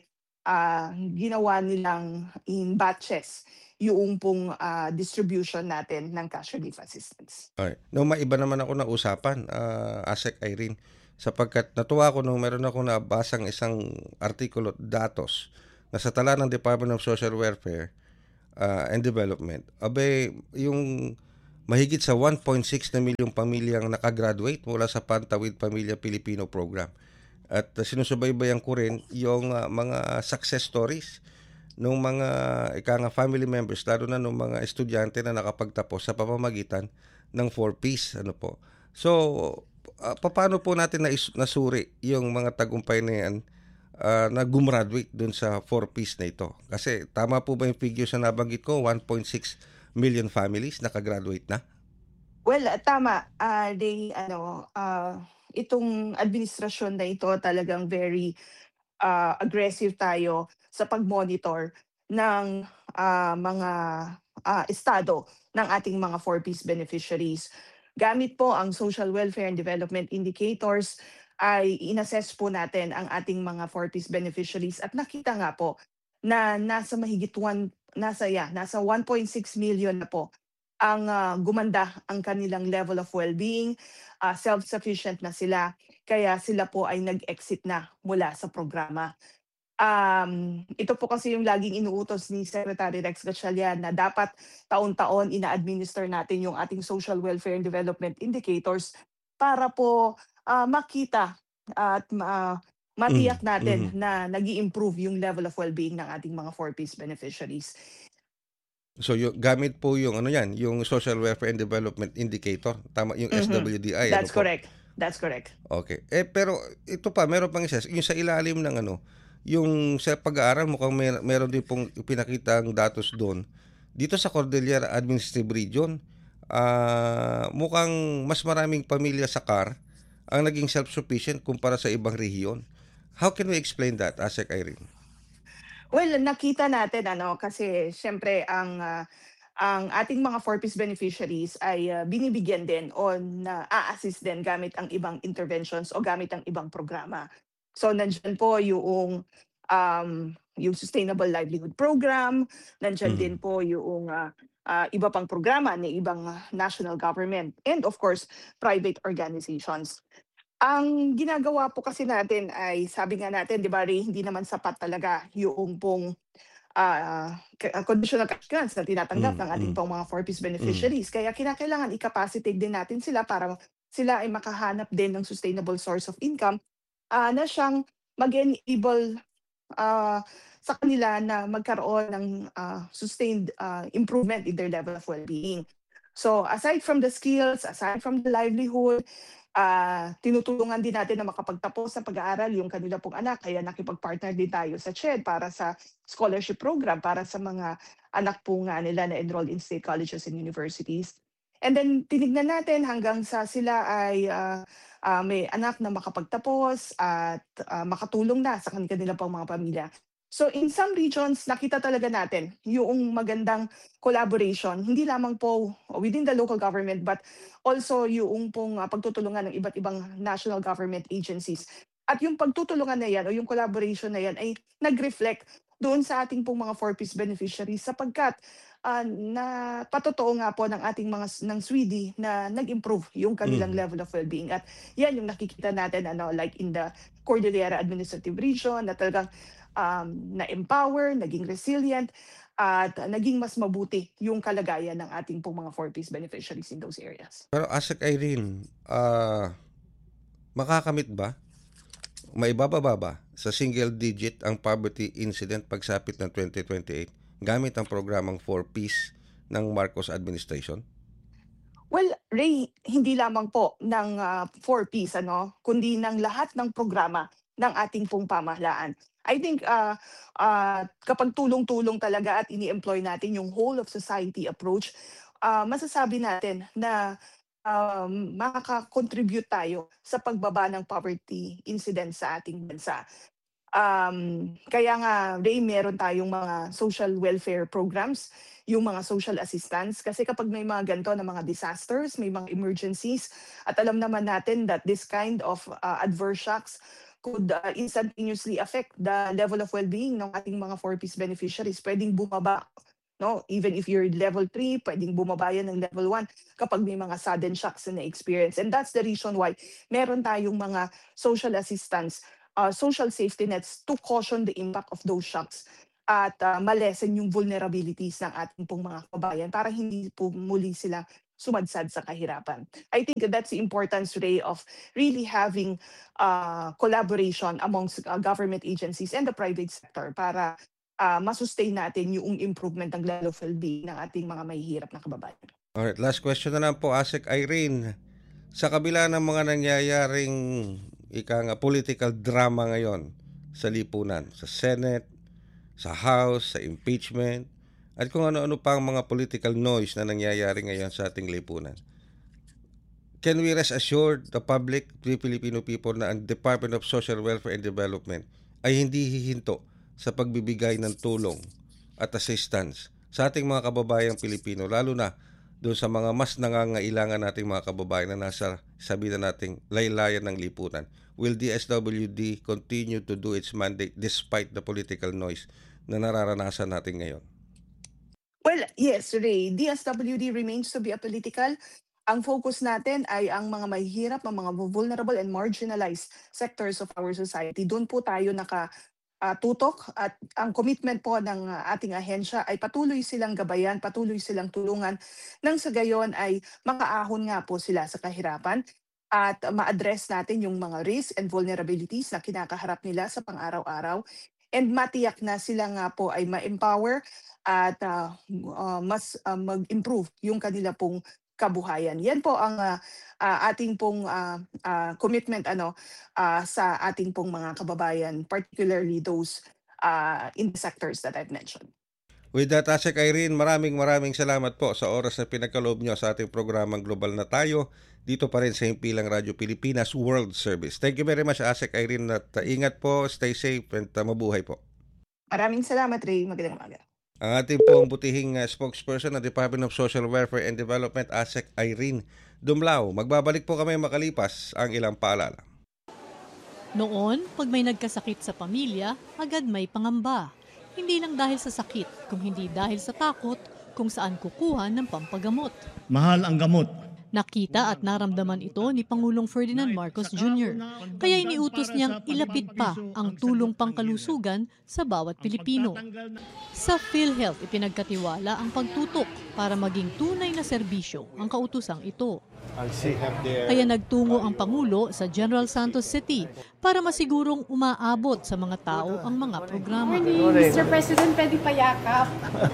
ah, ginawa nilang in batches yung pong ah, distribution natin ng cash relief assistance. Okay. No, maiba naman ako ng usapan, ah, Asek Irene, sapagkat natuwa ako nung meron ako nabasang isang artikulo datos na sa tala ng Department of Social Welfare ah, and Development, abe, yung mahigit sa one point six na milyong pamilyang nakagraduate mula sa Pantawid Pamilya Pilipino Program. At uh, sinusubaybayan ko rin yung ah, mga success stories ng mga ika nga family members, lalo na ng mga estudyante na nakapagtapos sa pamamagitan ng four Ps. Ano po. So, ah, paano po natin nais- nasuri yung mga tagumpay na yan ah, na gumraduate dun sa four Ps na ito? Kasi tama po ba yung figures na nabanggit ko, one point six million families nakagraduate na? Well, ah, tama. Ah, they, ano, ah, itong administrasyon na ito talagang very ah, aggressive tayo sa pag-monitor ng ah, mga ah, estado ng ating mga four Ps beneficiaries. Gamit po ang Social Welfare and Development Indicators ay inassess po natin ang ating mga four Ps beneficiaries at nakita nga po na nasa mahigit one, nasa, yeah, nasa one point six million na po ang ah, gumanda ang kanilang level of well-being, ah, self-sufficient na sila, kaya sila po ay nag-exit na mula sa programa. Um, ito po kasi yung laging inuutos ni Secretary Rex Gatchalian na dapat taon-taon ina-administer natin yung ating social welfare and development indicators para po ah, makita at ma- matiyak Mm, natin mhm. na nag improve yung level of well-being ng ating mga four Ps beneficiaries. So, yung, gamit po yung ano yan, yung Social Welfare and Development Indicator. Tama, yung Mhm. S W D I. That's ano po? correct. That's correct. Okay. Eh, pero ito pa, meron pang isa. Yung sa ilalim ng ano, yung sa pag-aaral, mukhang mer- meron din pong pinakitang datos doon. Dito sa Cordillera Administrative Region, ah, mukhang mas maraming pamilya sa C A R ang naging self-sufficient kumpara sa ibang rehiyon. How can we explain that, Asek Irene? Well, nakita natin ano kasi siyempre ang ah, ang ating mga four Ps beneficiaries ay ah, binibigyan din o na-a-assist din gamit ang ibang interventions o gamit ang ibang programa. So nandiyan po yung um, yung Sustainable Livelihood Program, nandiyan Mhm. din po yung ah, ah, iba pang programa ng ibang ah, national government and of course private organizations. Ang ginagawa po kasi natin ay sabi nga natin 'di ba Ray, hindi naman sapat talaga yung pong ah, ka- ah, conditional cash grants na tinatanggap Mm, ng ating mm, pong mga four Ps mm. beneficiaries. Kaya kinakailangan i-capacitate din natin sila para sila ay makahanap din ng sustainable source of income ah, na siyang mag-enable ah, sa kanila na magkaroon ng ah, sustained ah, improvement in their level of well-being. So aside from the skills, aside from the livelihood, ah, tinutulungan din natin na makapagtapos sa pag-aaral yung kanila pong anak. Kaya nakipag-partner din tayo sa C H E D para sa scholarship program para sa mga anak po nga nila na enrolled in state colleges and universities. And then tinignan natin hanggang sa sila ay ah, ah, may anak na makapagtapos at ah, makatulong na sa kanila pang mga pamilya. So in some regions, nakita talaga natin yung magandang collaboration, hindi lamang po within the local government but also yung pong ah, pagtutulungan ng iba't ibang national government agencies. At yung pagtutulungan na yan o yung collaboration na yan ay nag-reflect doon sa ating pong mga four Ps beneficiaries sapagkat ah, na patotoo nga po ng ating mga s- ng Swede na nag-improve yung kanilang Mhm. level of well-being. At yan yung nakikita natin ano like in the Cordillera Administrative Region na talagang um, na-empower, naging resilient, at naging mas mabuti yung kalagayan ng ating pong mga four Ps beneficiaries in those areas. Pero Asek Irene, ah, makakamit ba? Maibababa ba sa single digit ang poverty incident pagsapit ng twenty twenty-eight gamit ang programang four Ps ng Marcos administration? Well, Ray, hindi lamang po ng ah, four Ps, ano, kundi ng lahat ng programa ng ating pong pamahalaan. I think ah, ah, kapag tulong-tulong talaga at ini-employ natin yung whole of society approach, ah, masasabi natin na um, makaka-contribute tayo sa pagbaba ng poverty incidence sa ating bansa. Um, kaya nga, Ray, meron tayong mga social welfare programs, yung mga social assistance. Kasi kapag may mga ganito na mga disasters, may mga emergencies, at alam naman natin that this kind of uh, adverse shocks could uh, instantaneously affect the level of well-being ng ating mga four-piece beneficiaries. Pwedeng bumaba, no? Even if you're level three, pwedeng bumaba yan ng level one kapag may mga sudden shocks na na-experience. And that's the reason why meron tayong mga social assistance, uh, social safety nets to caution the impact of those shocks at uh, malesen yung vulnerabilities ng ating pong mga kabayan para hindi po muli sila sumadsad sa kahirapan. I think that's the importance, Ray, of really having uh, collaboration amongst uh, government agencies and the private sector para uh, masustain natin yung improvement ng level of well-being ng ating mga mahihirap na kababayan. Alright, last question na lang po, Asek Irene. Sa kabila ng mga nangyayaring ika nga political drama ngayon sa lipunan, sa Senate, sa House, sa impeachment, at kung ano-ano pang mga political noise na nangyayari ngayon sa ating lipunan. Can we rest assured the public, the Filipino people, na ang Department of Social Welfare and Development ay hindi hihinto sa pagbibigay ng tulong at assistance sa ating mga kababayang Pilipino, lalo na doon sa mga mas nangangailangan nating mga kababayan na nasa sabihin nating laylayan ng lipunan? Will D S W D continue to do its mandate despite the political noise na nararanasan natin ngayon? Well, yes, Ray. D S W D remains to be apolitical. Ang focus natin ay ang mga mahihirap, ang mga vulnerable and marginalized sectors of our society. Doon po tayo nakatutok at ang commitment po ng uh, ating ahensya ay patuloy silang gabayan, patuloy silang tulungan nang sa gayon ay makaahon nga po sila sa kahirapan at ma-address natin yung mga risks and vulnerabilities na kinakaharap nila sa pang-araw-araw and matiyak na sila nga po ay ma-empower at uh, uh, mas uh, mag-improve yung kanila pong kabuhayan. Yan po ang uh, uh, ating pong uh, uh, commitment ano uh, sa ating pong mga kababayan, particularly those uh, in the sectors that I've mentioned. With that, Asek Irene, maraming maraming salamat po sa oras na pinagkaloob nyo sa ating programang Global na Tayo dito pa rin sa Himpilang Radyo Pilipinas World Service. Thank you very much, Asek Irene, at uh, ingat po, stay safe, and uh, mabuhay po. Maraming salamat, Ray. Magandang umaga. Ang ating pong butihing uh, spokesperson ng Department of Social Welfare and Development, Asek Irene Dumlao. Magbabalik po kami makalipas ang ilang paalala. Noon, pag may nagkasakit sa pamilya, agad may pangamba. Hindi lang dahil sa sakit, kung hindi dahil sa takot kung saan kukuha ng pampagamot. Mahal ang gamot. Nakita at naramdaman ito ni Pangulong Ferdinand Marcos Junior Kaya iniutos niyang ilapit pa ang tulong pangkalusugan sa bawat Pilipino. Sa PhilHealth, ipinagkatiwala ang pagtutok para maging tunay na serbisyo ang kautusang ito. Kaya nagtungo ang Pangulo sa General Santos City para masigurong umaabot sa mga tao ang mga programa. mister President, pwede pa yakap.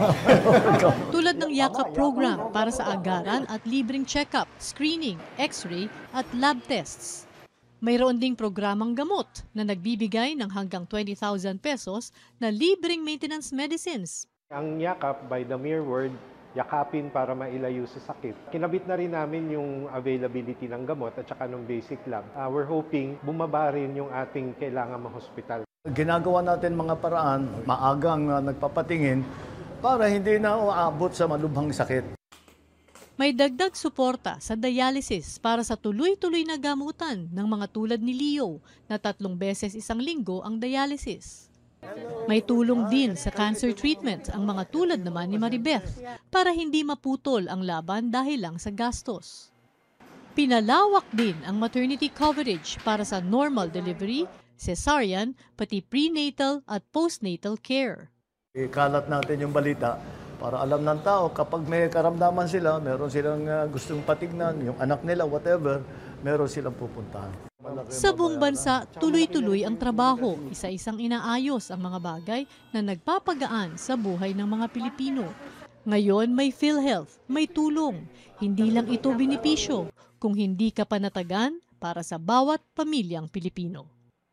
Tulad ng yakap program para sa agaran at libreng check-up, screening, x-ray at lab tests. Mayroon ding programang gamot na nagbibigay ng hanggang twenty thousand pesos na libreng maintenance medicines. Ang yakap, by the mere word, yakapin para mailayo sa sakit. Kinabit na rin namin yung availability ng gamot at saka ng basic lab. Uh, we're hoping bumaba rin yung ating kailangan ma-hospital. Ginagawa natin mga paraan, maagang uh, nagpapatingin para hindi na uabot sa malubhang sakit. May dagdag suporta sa dialysis para sa tuloy-tuloy na gamutan ng mga tulad ni Leo na tatlong beses isang linggo ang dialysis. May tulong din sa cancer treatment ang mga tulad naman ni Maribeth para hindi maputol ang laban dahil lang sa gastos. Pinalawak din ang maternity coverage para sa normal delivery, cesarean, pati prenatal at postnatal care. Ikalat natin yung balita para alam ng tao kapag may karamdaman sila, meron silang uh, gustong patignan, yung anak nila, whatever, meron silang pupuntahan. Sa buong bansa, tuloy-tuloy ang trabaho, isa-isang inaayos ang mga bagay na nagpapagaan sa buhay ng mga Pilipino. Ngayon may PhilHealth, may tulong. Hindi lang ito benepisyo, kung hindi ka panatagan para sa bawat pamilyang Pilipino.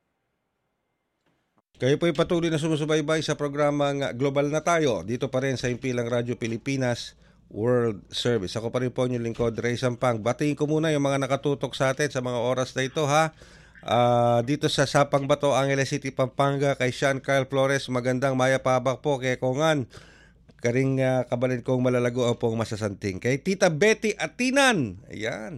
Kayo po'y patuloy na sumusubaybay sa programang Global na Tayo, dito pa rin sa Himpilang Radyo Pilipinas World Service. Ako pa rin po yung lingkod, Ray Sampang. Batiin ko muna yung mga nakatutok sa atin sa mga oras na ito, ha. Uh, dito sa Sapang Bato, Angeles City, Pampanga, kay Sean Kyle Flores, magandang maya pabak po kay Kongan. Karing uh, kabalin kong malalago ang pong masasanting. Kay Tita Betty Atinan, ayan,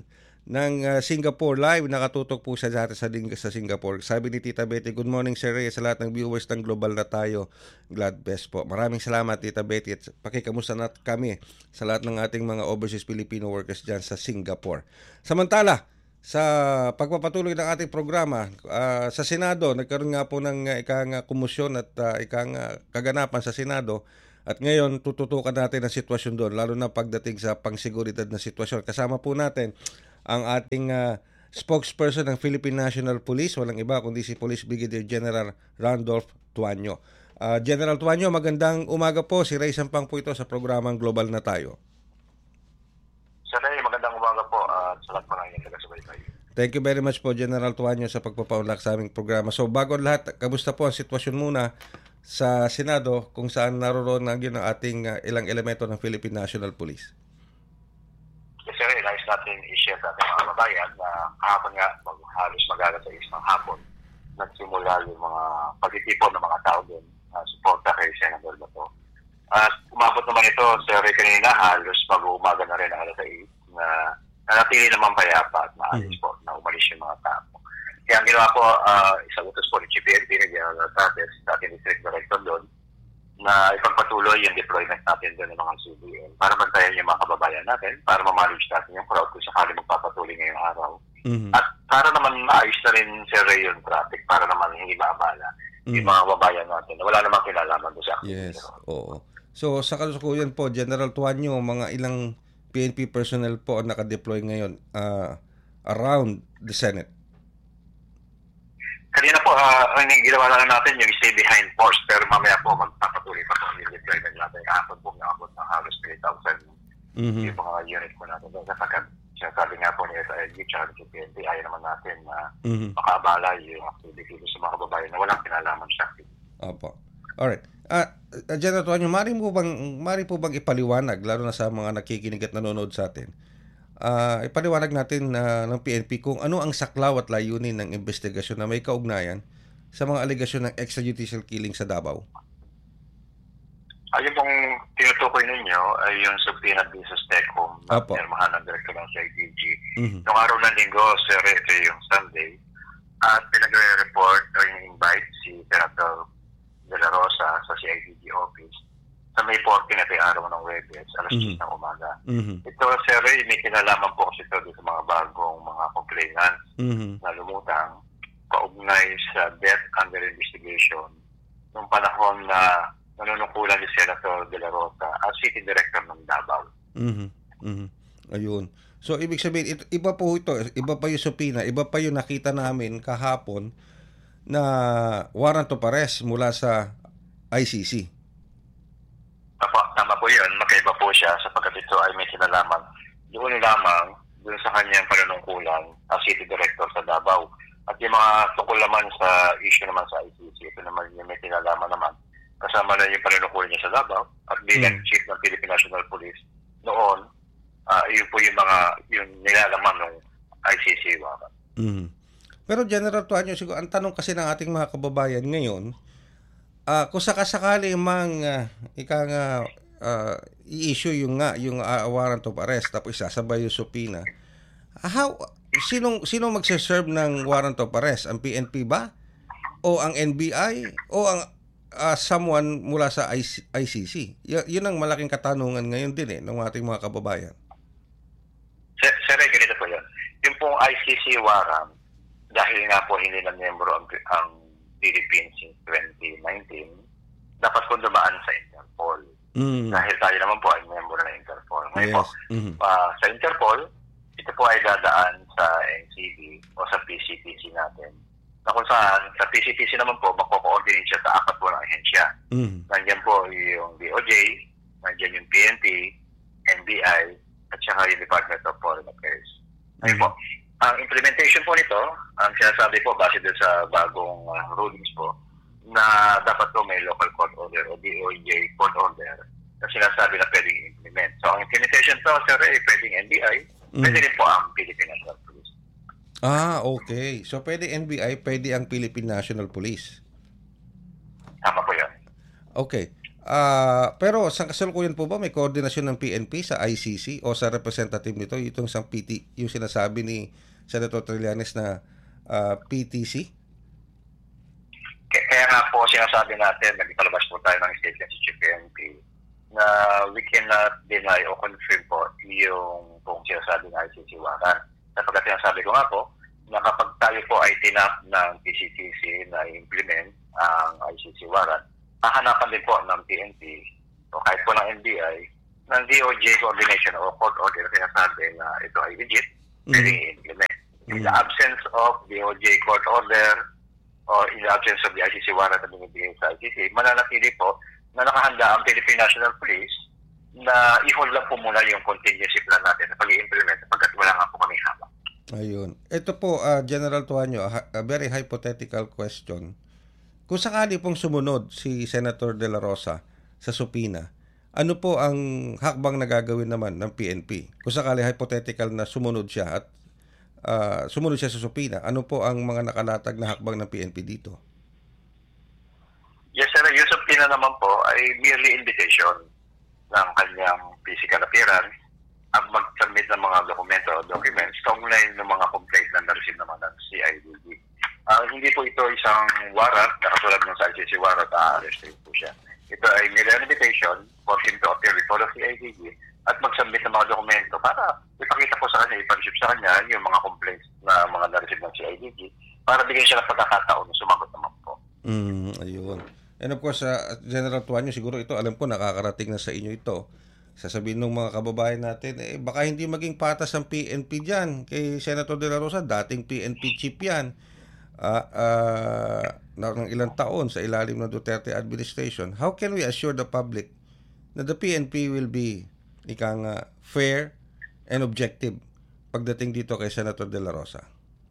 ng uh, Singapore Live. Nakatutok po siya dati sa, sa Singapore. Sabi ni Tita Betty, good morning Sir Ray, sa lahat ng viewers ng Global na Tayo. God bless po. Maraming salamat Tita Betty at pakikamusta na kami sa lahat ng ating mga overseas Filipino workers dyan sa Singapore. Samantala, sa pagpapatuloy ng ating programa, uh, sa Senado, nagkaroon nga po ng uh, ikang uh, kumusyon at uh, ikang uh, kaganapan sa Senado. At ngayon, tututukan natin ang sitwasyon doon, lalo na pagdating sa pangseguridad na sitwasyon. Kasama po natin ang ating uh, spokesperson ng Philippine National Police, walang iba kundi si Police Brigadier General Randolph Tuanyo. Uh, General Tuanyo, magandang umaga po. Si Ray Sampang po ito sa programang Global na Tayo. Sir Ray, magandang umaga po. Uh, sa lahat po ng inyong taga-subaybay. Thank you very much po, General Tuanyo, sa pagpapaunlak sa aming programa. So, bago lahat, kamusta po ang sitwasyon muna sa Senado kung saan naroon na yun ang ating uh, ilang elemento ng Philippine National Police? Yes, sir. Nais natin i-share sa ating mga kababayan na kahapon nga, mag, halos mag-alas sa isang hapon, nagsimula yung mga pagtitipon ng mga tao din uh, suporta kay Senator Bato. At uh, umabot naman ito, sir, kanina halos mag-uumaga na rin alas sais na nanatili naman payapa at maalis mm-hmm. po na umalis yung mga tao. Kaya ang ginawa po, uh, isang utos po ni Chief P N P na General Tates, sa ating district director doon, na ipagpatuloy yung deployment natin doon ng mga C B N para bantayan yung mga kababayan natin, para ma-manage natin yung crowd kung sakali magpapatuloy ngayong araw. Mm-hmm. At para naman maayos na rin, Sir Ray, yung traffic, para naman hindi maabala mm-hmm. yung mga kababayan natin na wala namang kinalaman doon sa akin. Yes, oo. So sa kalusukuyan po, General Tuanyo, mga ilang P N P personnel po ang nakadeploy ngayon uh, around the Senate? Kanina po, uh, ang ginawa lang natin yung stay behind force, pero mamaya po magpapatuloy pa po yung deployment natin. Kahapon po nakabot ng halos three thousand mm-hmm. yung mga unit po natin. Kapag sinasabi nga po ni S I G at P N P, ayaw naman natin na mm-hmm. makaabala yung activity sa mga kababayan na walang kinalaman sa activity. Opo. Alright. Uh, General Tuanyo, mari po bang, mari po bang ipaliwanag, lalo na sa mga nakikinig at nanonood sa atin, Uh, ipaliwanag natin uh, ng P N P kung ano ang saklaw at layunin ng investigasyon na may kaugnayan sa mga alegasyon ng extrajudicial killing sa Davao? Ayun pong tinutukoy ninyo ay yung subpoena versus Techcom na pinirmahan ng Director ng C I D G. Mm-hmm. Noong araw ng linggo, Sir, ito yung Sunday, at pinag-report o invite si Senator De La Rosa sa C I D G office sa May fourteen na tayo araw ng Webes, alas mm-hmm. ng umaga. Mm-hmm. Ito, Sir Ray, may kinalaman po kasi ito sa mga bagong mga complainants mm-hmm. na lumutang kaugnay sa death under investigation nung panahon na nanunungkulan ni Senator De La Rosa as City Director ng Davao. Mm-hmm. Mm-hmm. Ayun. So, ibig sabihin, ito, iba po ito, iba pa yung subpoena, iba pa yung nakita namin kahapon na warrant of arrest mula sa I C C. Apo, tama po yun. Magkaiba po siya sapagkat ito ay may kinalaman. Doon lamang, doon sa kanyang panunungkulan ang City Director sa Davao. At yung mga tungkol naman sa issue naman sa I C C, ito naman yung may kinalaman naman. Kasama na yung panunungkulan niya sa Davao at bilang mm. Chief ng Philippine National Police. Noon, uh, yun po yung mga yung nilalaman ng I C C. Mm. Pero General Tuanyo, siguro, ang tanong kasi ng ating mga kababayan ngayon, Uh, kung sakasakali mang uh, ika nga uh, i-issue yung nga yung uh, warrant of arrest tapos isasabay yung subpoena, how sinong sinong magse-serve ng warrant of arrest? Ang P N P ba o ang N B I o ang uh, someone mula sa I C C? Y- yun ang malaking katanungan ngayon din eh ng ating mga kababayan. Sir, sir ganito po yun. Yung pong I C C warrant, dahil nga po hindi na miyembro ang, ang Philippines in twenty nineteen, dapat po dumaan sa Interpol. Mm. Dahil tayo naman po ay member ng Interpol. Ngayon yes. po, mm-hmm. uh, sa Interpol, ito po ay dadaan sa N C B o sa P C T C natin. Na kung saan, sa P C T C naman po, magpo-coordinate siya sa apat po ng ahensya. Mm. Nandiyan po yung D O J, nandiyan yung P N P, N B I, at saka yung Department of Foreign Affairs. Ngayon mm. po, ang implementation po nito, ang sinasabi po base doon sa bagong uh, rulings po, na dapat po may local court order o D O J court order na sinasabi na pwedeng implement. So, ang implementation po, sir, ay pwedeng N B I, mm. pwede rin po ang Philippine National Police. Ah, okay. So, pwede N B I, pwede ang Philippine National Police. Tama po yan. Okay. Ah, pero sa kasalukuyan po ba may koordinasyon ng P N P sa I C C o sa representative nito, itong isang P T, yung sinasabi ni Senator Trillanes na uh, P T C? Kaya, kaya nga po sinasabi natin, nagpalabas po tayo ng statement sa P N P na we cannot deny o confirm po yung kung sinasabi ng I C C warrant. Sapagkat sinasabi ko nga po, na kapag tayo po ay tinap ng P C T C na i-implement ang I C C warrant, hahanapan din po ng P N P o kahit po ng N B I ng D O J coordination o court order na sinasabi na ito ay legit, mm-hmm. pwede i-implement. Mm-hmm. In the absence of D O J court order or in the absence of the I C C warrant na binibigay sa I C C, mananatili po na nakahanda ang Philippine National Police na i-hold lang po muna yung contingency plan natin sa pag-i-implement sapagkat wala nga po kami hawak. Ayun. Ito po, uh, General Tuanyo, a, a very hypothetical question. Kung sakali pong sumunod si Senator De La Rosa sa subpoena, ano po ang hakbang na gagawin naman ng P N P? Kung sakali hypothetical na sumunod siya at uh, sumunod siya sa subpoena, ano po ang mga nakalatag na hakbang ng P N P dito? Yes, sir. Yung subpoena naman po ay merely invitation ng kanyang physical appearance at mag-submit ng mga dokumento o documents kaugnay ng mga complaint na na-receive naman ng C I D G. Uh, hindi po ito isang warrant na katulad ng sa I C C warrant, a-arrestin po siya. Ito ay mere invitation for him to appear before the C I D G at mag-submit ng mga dokumento para ipakita po sa kanya, ipag-ship sa kanya yung mga complaints na mga na-receive ng C I D G para bigyan siya ng pagkakataon na sumagot naman po. Mm, ayun. And of course, uh, General Tuanyo, siguro ito, alam ko, nakakarating na sa inyo ito. Sasabihin ng mga kababayan natin, eh, baka hindi maging patas ang P N P dyan kay Senator De La Rosa, dating P N P chief yan. Uh, uh, ng ilang taon sa ilalim ng Duterte administration. How can we assure the public na the P N P will be ikang uh, fair and objective pagdating dito kay Senator De La Rosa?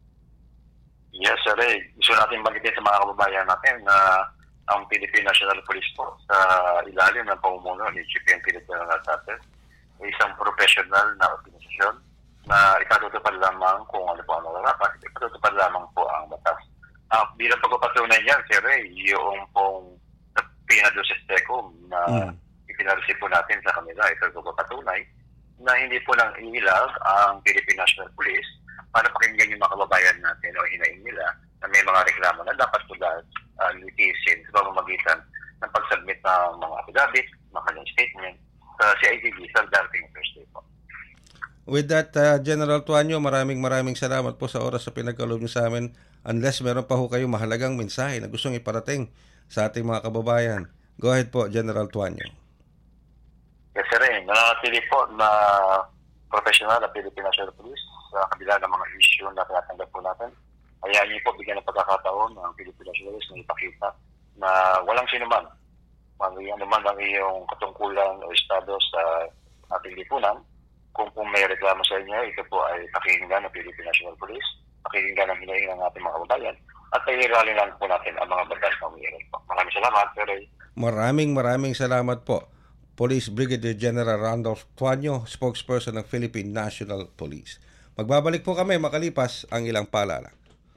Yes, sir. Eh. Gusto natin banggitin sa mga kababayan natin na ang Philippine National Police po sa ilalim ng pamumuno ni Chief N P Lieutenant Artates ay isang professional na organisasyon na ipatutupad lamang kung ano po ang nararapat, ipatutupad lamang po ang batas. Uh, bilang pagpapatunay yan, Sir Ray, yung pong pinadoses tecum na mm. ipinareceive po natin sa kanila, ito pagpapatunay na hindi po lang inilag ang Philippine National Police para pakinggan yung mga kababayan natin o hinaing nila na may mga reklamo na dapat po dahil uh, litisin sa pamamagitan ng pag-submit ng mga affidavit, mga kanyang statement sa C I D G sa darating Thursday po. With that, uh, General Tuanyo, maraming maraming salamat po sa oras sa pinagkaloob niyo sa amin. Unless meron pa ho kayong mahalagang mensahe na gustong iparating sa ating mga kababayan. Go ahead po, General Tuanyo. Yes, sir. Nananatili po na professional na Philippine National Police sa kabila ng mga issue na tinatanggap po natin. Hayaan niyo po bigyan ng pagkakataon ng Philippine National Police na ipakita na walang sinuman, ano man ang iyong katungkulan o estado sa ating lipunan. Kung po may reklamo sa inyo, ito po ay pakinggan ng Philippine National Police, pakinggan ng hinaing ng ating mga kababayan, at pairalin lang po natin ang mga batas na umiiral po. Maraming salamat, Sir Ray. Maraming maraming salamat po. Police Brigadier General Randolph Tuanyo, spokesperson ng Philippine National Police. Magbabalik po kami makalipas ang ilang paalala.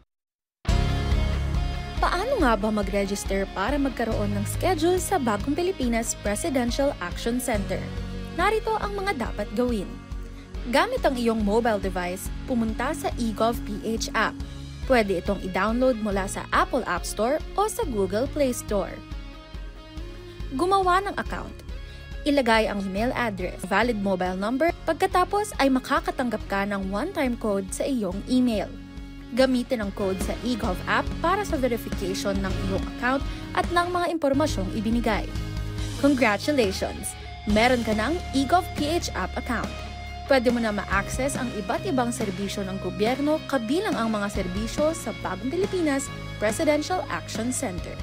Paano nga ba mag-register para magkaroon ng schedule sa Bagong Pilipinas Presidential Action Center? Narito ang mga dapat gawin. Gamit ang iyong mobile device, pumunta sa eGovPH app. Pwede itong i-download mula sa Apple App Store o sa Google Play Store. Gumawa ng account. Ilagay ang email address, valid mobile number, pagkatapos ay makakatanggap ka ng one-time code sa iyong email. Gamitin ang code sa eGov app para sa verification ng iyong account at ng mga impormasyong ibinigay. Congratulations! Meron ka ng eGovPH app account. Pwede mo na ma-access ang iba't ibang serbisyo ng gobyerno kabilang ang mga serbisyo sa Bagong Pilipinas Presidential Action Center.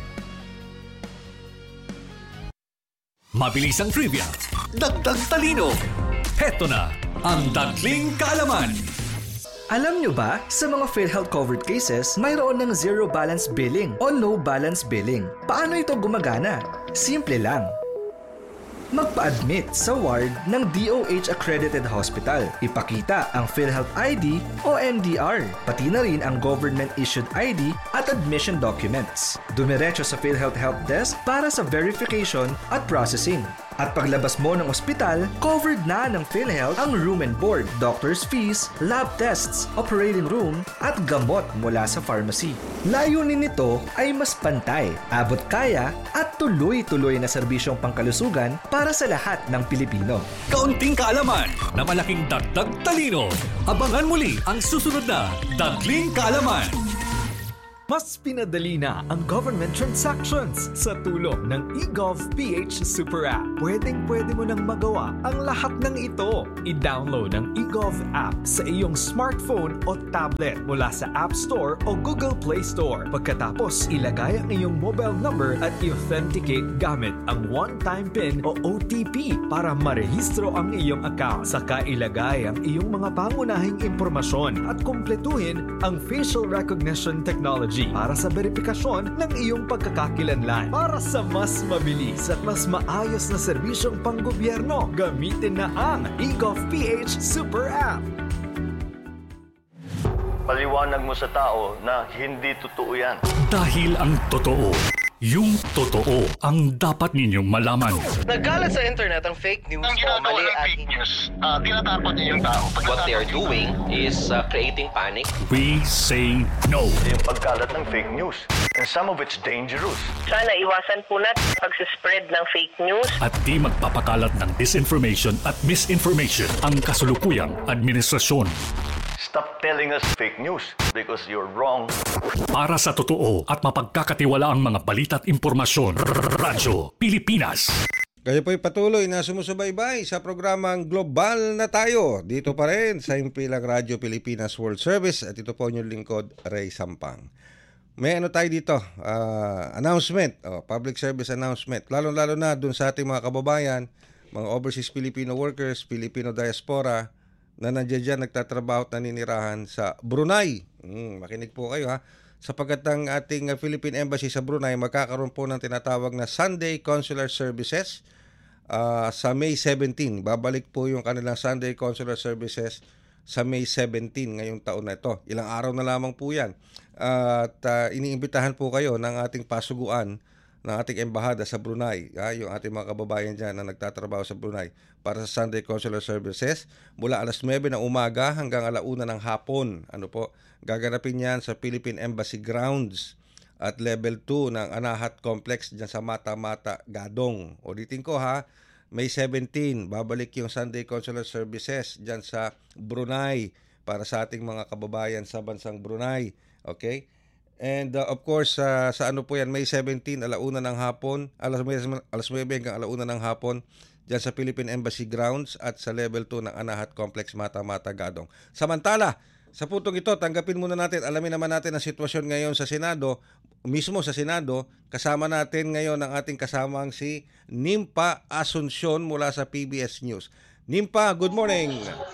Mabilis ang trivia, dagdag talino. Heto na ang Dagling Kaalaman. Alam nyo ba, sa mga PhilHealth covered cases, mayroon ng zero balance billing o no balance billing. Paano ito gumagana? Simple lang. magpa-admit sa ward ng D O H-accredited hospital. Ipakita ang PhilHealth I D o M D R, pati na rin ang government-issued I D at admission documents. Dumiretso sa PhilHealth Help Desk para sa verification at processing. At paglabas mo ng ospital, covered na ng PhilHealth ang room and board, doctor's fees, lab tests, operating room, at gamot mula sa pharmacy. Layunin nito ay mas pantay, abot kaya, at tuloy-tuloy na serbisyong pangkalusugan para sa lahat ng Pilipino. Kaunting kaalaman na malaking dagdag talino. Abangan muli ang susunod na Dagling Kaalaman. Mas pinadali na ang government transactions sa tulong ng eGovPH Super App. Pwedeng-pwede mo nang magawa ang lahat ng ito. I-download ang eGov app sa iyong smartphone o tablet mula sa App Store o Google Play Store. Pagkatapos, ilagay ang iyong mobile number at i-authenticate gamit ang one-time PIN o O T P para marehistro ang iyong account. Saka ilagay ang iyong mga pangunahing impormasyon at kumpletuhin ang facial recognition technology para sa verifikasyon ng iyong pagkakakilanlan. Para sa mas mabilis at mas maayos na serbisyong panggobyerno, gamitin na ang eGovPH Super App. Paliwanag mo sa tao na hindi totoo yan. Dahil ang totoo, yung totoo ang dapat ninyong malaman. Nagkalat sa internet ang fake news o mali at fake news. Uh, tinatapon niyo yung tao. What they are doing is uh, creating panic. We say no. Yung pagkalat ng fake news. And some of it's dangerous. Sana iwasan po natin pag-spread ng fake news. At di magpapakalat ng disinformation at misinformation ang kasulukuyang administrasyon. Stop telling us fake news because you're wrong. Para sa totoo at mapagkakatiwalaang mga balita at impormasyon, Radyo Pilipinas. Kayo po'y patuloy na sumusubaybay sa programang Global na Tayo. Dito pa rin sa impilang Radyo Pilipinas World Service at ito po inyong lingkod, Ray Sampang. May ano tayo dito, uh, announcement, oh, public service announcement. Lalo-lalo na dun sa ating mga kababayan, mga overseas Filipino workers, Filipino diaspora, na nandiyan dyan nagtatrabaho at naninirahan sa Brunei. Hmm, makinig po kayo ha. Sapagkat ang ating Philippine Embassy sa Brunei magkakaroon po ng tinatawag na Sunday Consular Services uh, sa May seventeenth. Babalik po yung kanilang Sunday Consular Services sa May seventeenth ngayong taon na ito. Ilang araw na lamang po yan. Uh, at uh, iniimbitahan po kayo ng ating pasuguan ng ating embahada sa Brunei, ha, yung ating mga kababayan dyan na nagtatrabaho sa Brunei para sa Sunday Consular Services mula alas nuwebe ng umaga hanggang alauna ng hapon. Ano po, gaganapin yan sa Philippine Embassy Grounds at Level two ng Anahat Complex dyan sa Mata Mata, Gadong. Ulitin ko ha, May seventeenth, babalik yung Sunday Consular Services dyan sa Brunei para sa ating mga kababayan sa bansang Brunei. Okay? And uh, of course, uh, sa ano po yan, May seventeenth, alauna ng hapon, alas nuwebe hanggang alauna ng hapon, dyan sa Philippine Embassy Grounds at sa Level two ng Anahat Complex, Mata Mata, Gadong. Samantala, sa putong ito, tanggapin muna natin, alamin naman natin ang sitwasyon ngayon sa Senado, mismo sa Senado, kasama natin ngayon ang ating kasamang si Nimpa Asuncion mula sa P B S News. Nimpa, good morning!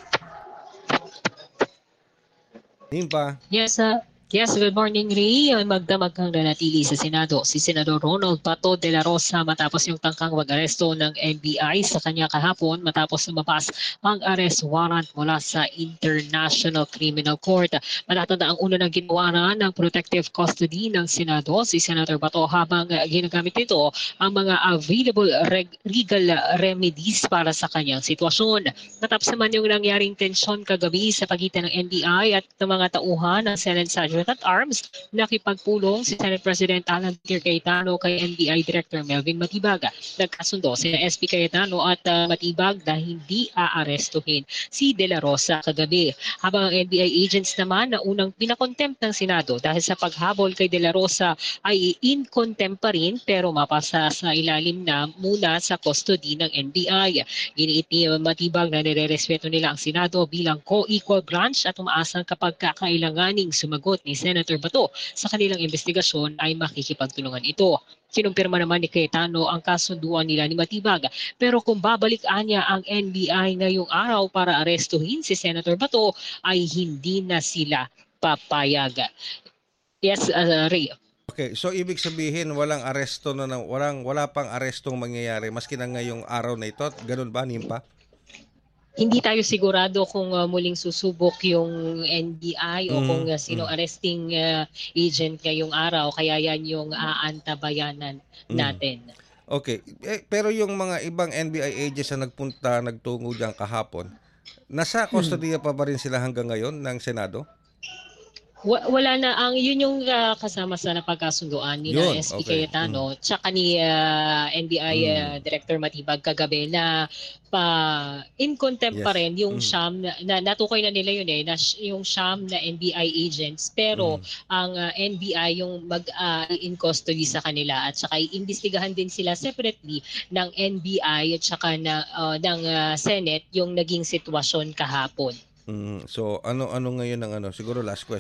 Nimpa? Yes, sir. Uh... Yes, good morning, Ray. Magdamag kang nanatili sa Senado si Senador Ronald Bato de la Rosa matapos yung tangkang mag-aresto ng N B I sa kanya kahapon matapos lumabas ang arrest warrant mula sa International Criminal Court. Matatanda ang una ng ginawa ng protective custody ng Senado si Senator Bato habang ginagamit nito ang mga available reg- legal remedies para sa kanyang sitwasyon. Matapos naman yung nangyaring tensyon kagabi sa pagitan ng N B I at ng mga tauhan ng Senate Sergeant at Arms, nakipagpulong si Senate President Alan Cayetano kay N B I Director Melvin Matibag. Nagkasundo si S P Cayetano at uh, Matibag na hindi aarestuhin si De La Rosa kagabi. Habang ang N B I agents naman na unang pinakontempt ng Senado dahil sa paghabol kay De La Rosa ay in contempt pa rin pero mapasa sa ilalim na muna sa custody ng N B I. Giniit ni Matibag na nire-respeto nila ang Senado bilang co-equal branch at umaasang kapag kakailanganing sumagot ni Senator Bato sa kanilang investigasyon ay makikipagtulungan ito. Kinumpirma naman ni Cayetano ang kasunduan nila ni Matibag pero kung babalikan niya ang N B I ngayong araw para arestuhin si Senator Bato ay hindi na sila papayag. Yes, uh, Ray. Okay, so ibig sabihin walang aresto na, na walang wala pang arestong mangyayari maski na ngayong araw na ito. Ganun ba, Nimpa? Hindi tayo sigurado kung uh, muling susubok yung N B I o Mm, kung uh, sino mm. arresting uh, agent ngayong araw. Kaya yan yung aantabayanan Mm. natin. Okay, eh, pero yung mga ibang N B I agents na nagpunta, nagtungo diyan kahapon, nasa kustodiya pa ba rin sila hanggang ngayon ng Senado? Wa- Wala na ang yun yung uh, kasama sa napagkasunduan ni Yun, na S P okay. Cayetano tsaka ni uh, N B I uh, Director Matibag kagabi na pa in contempt pa Yes. rin yung Mm. siyam na, na natukoy na nila yun eh na sh- yung siyam na N B I agents pero ang uh, N B I yung mag uh, in custody sa kanila at saka iimbestigahan din sila separately ng N B I at saka na uh, ng uh, Senate yung naging sitwasyon kahapon. Mm, so ano ano ngayon ang ano siguro last question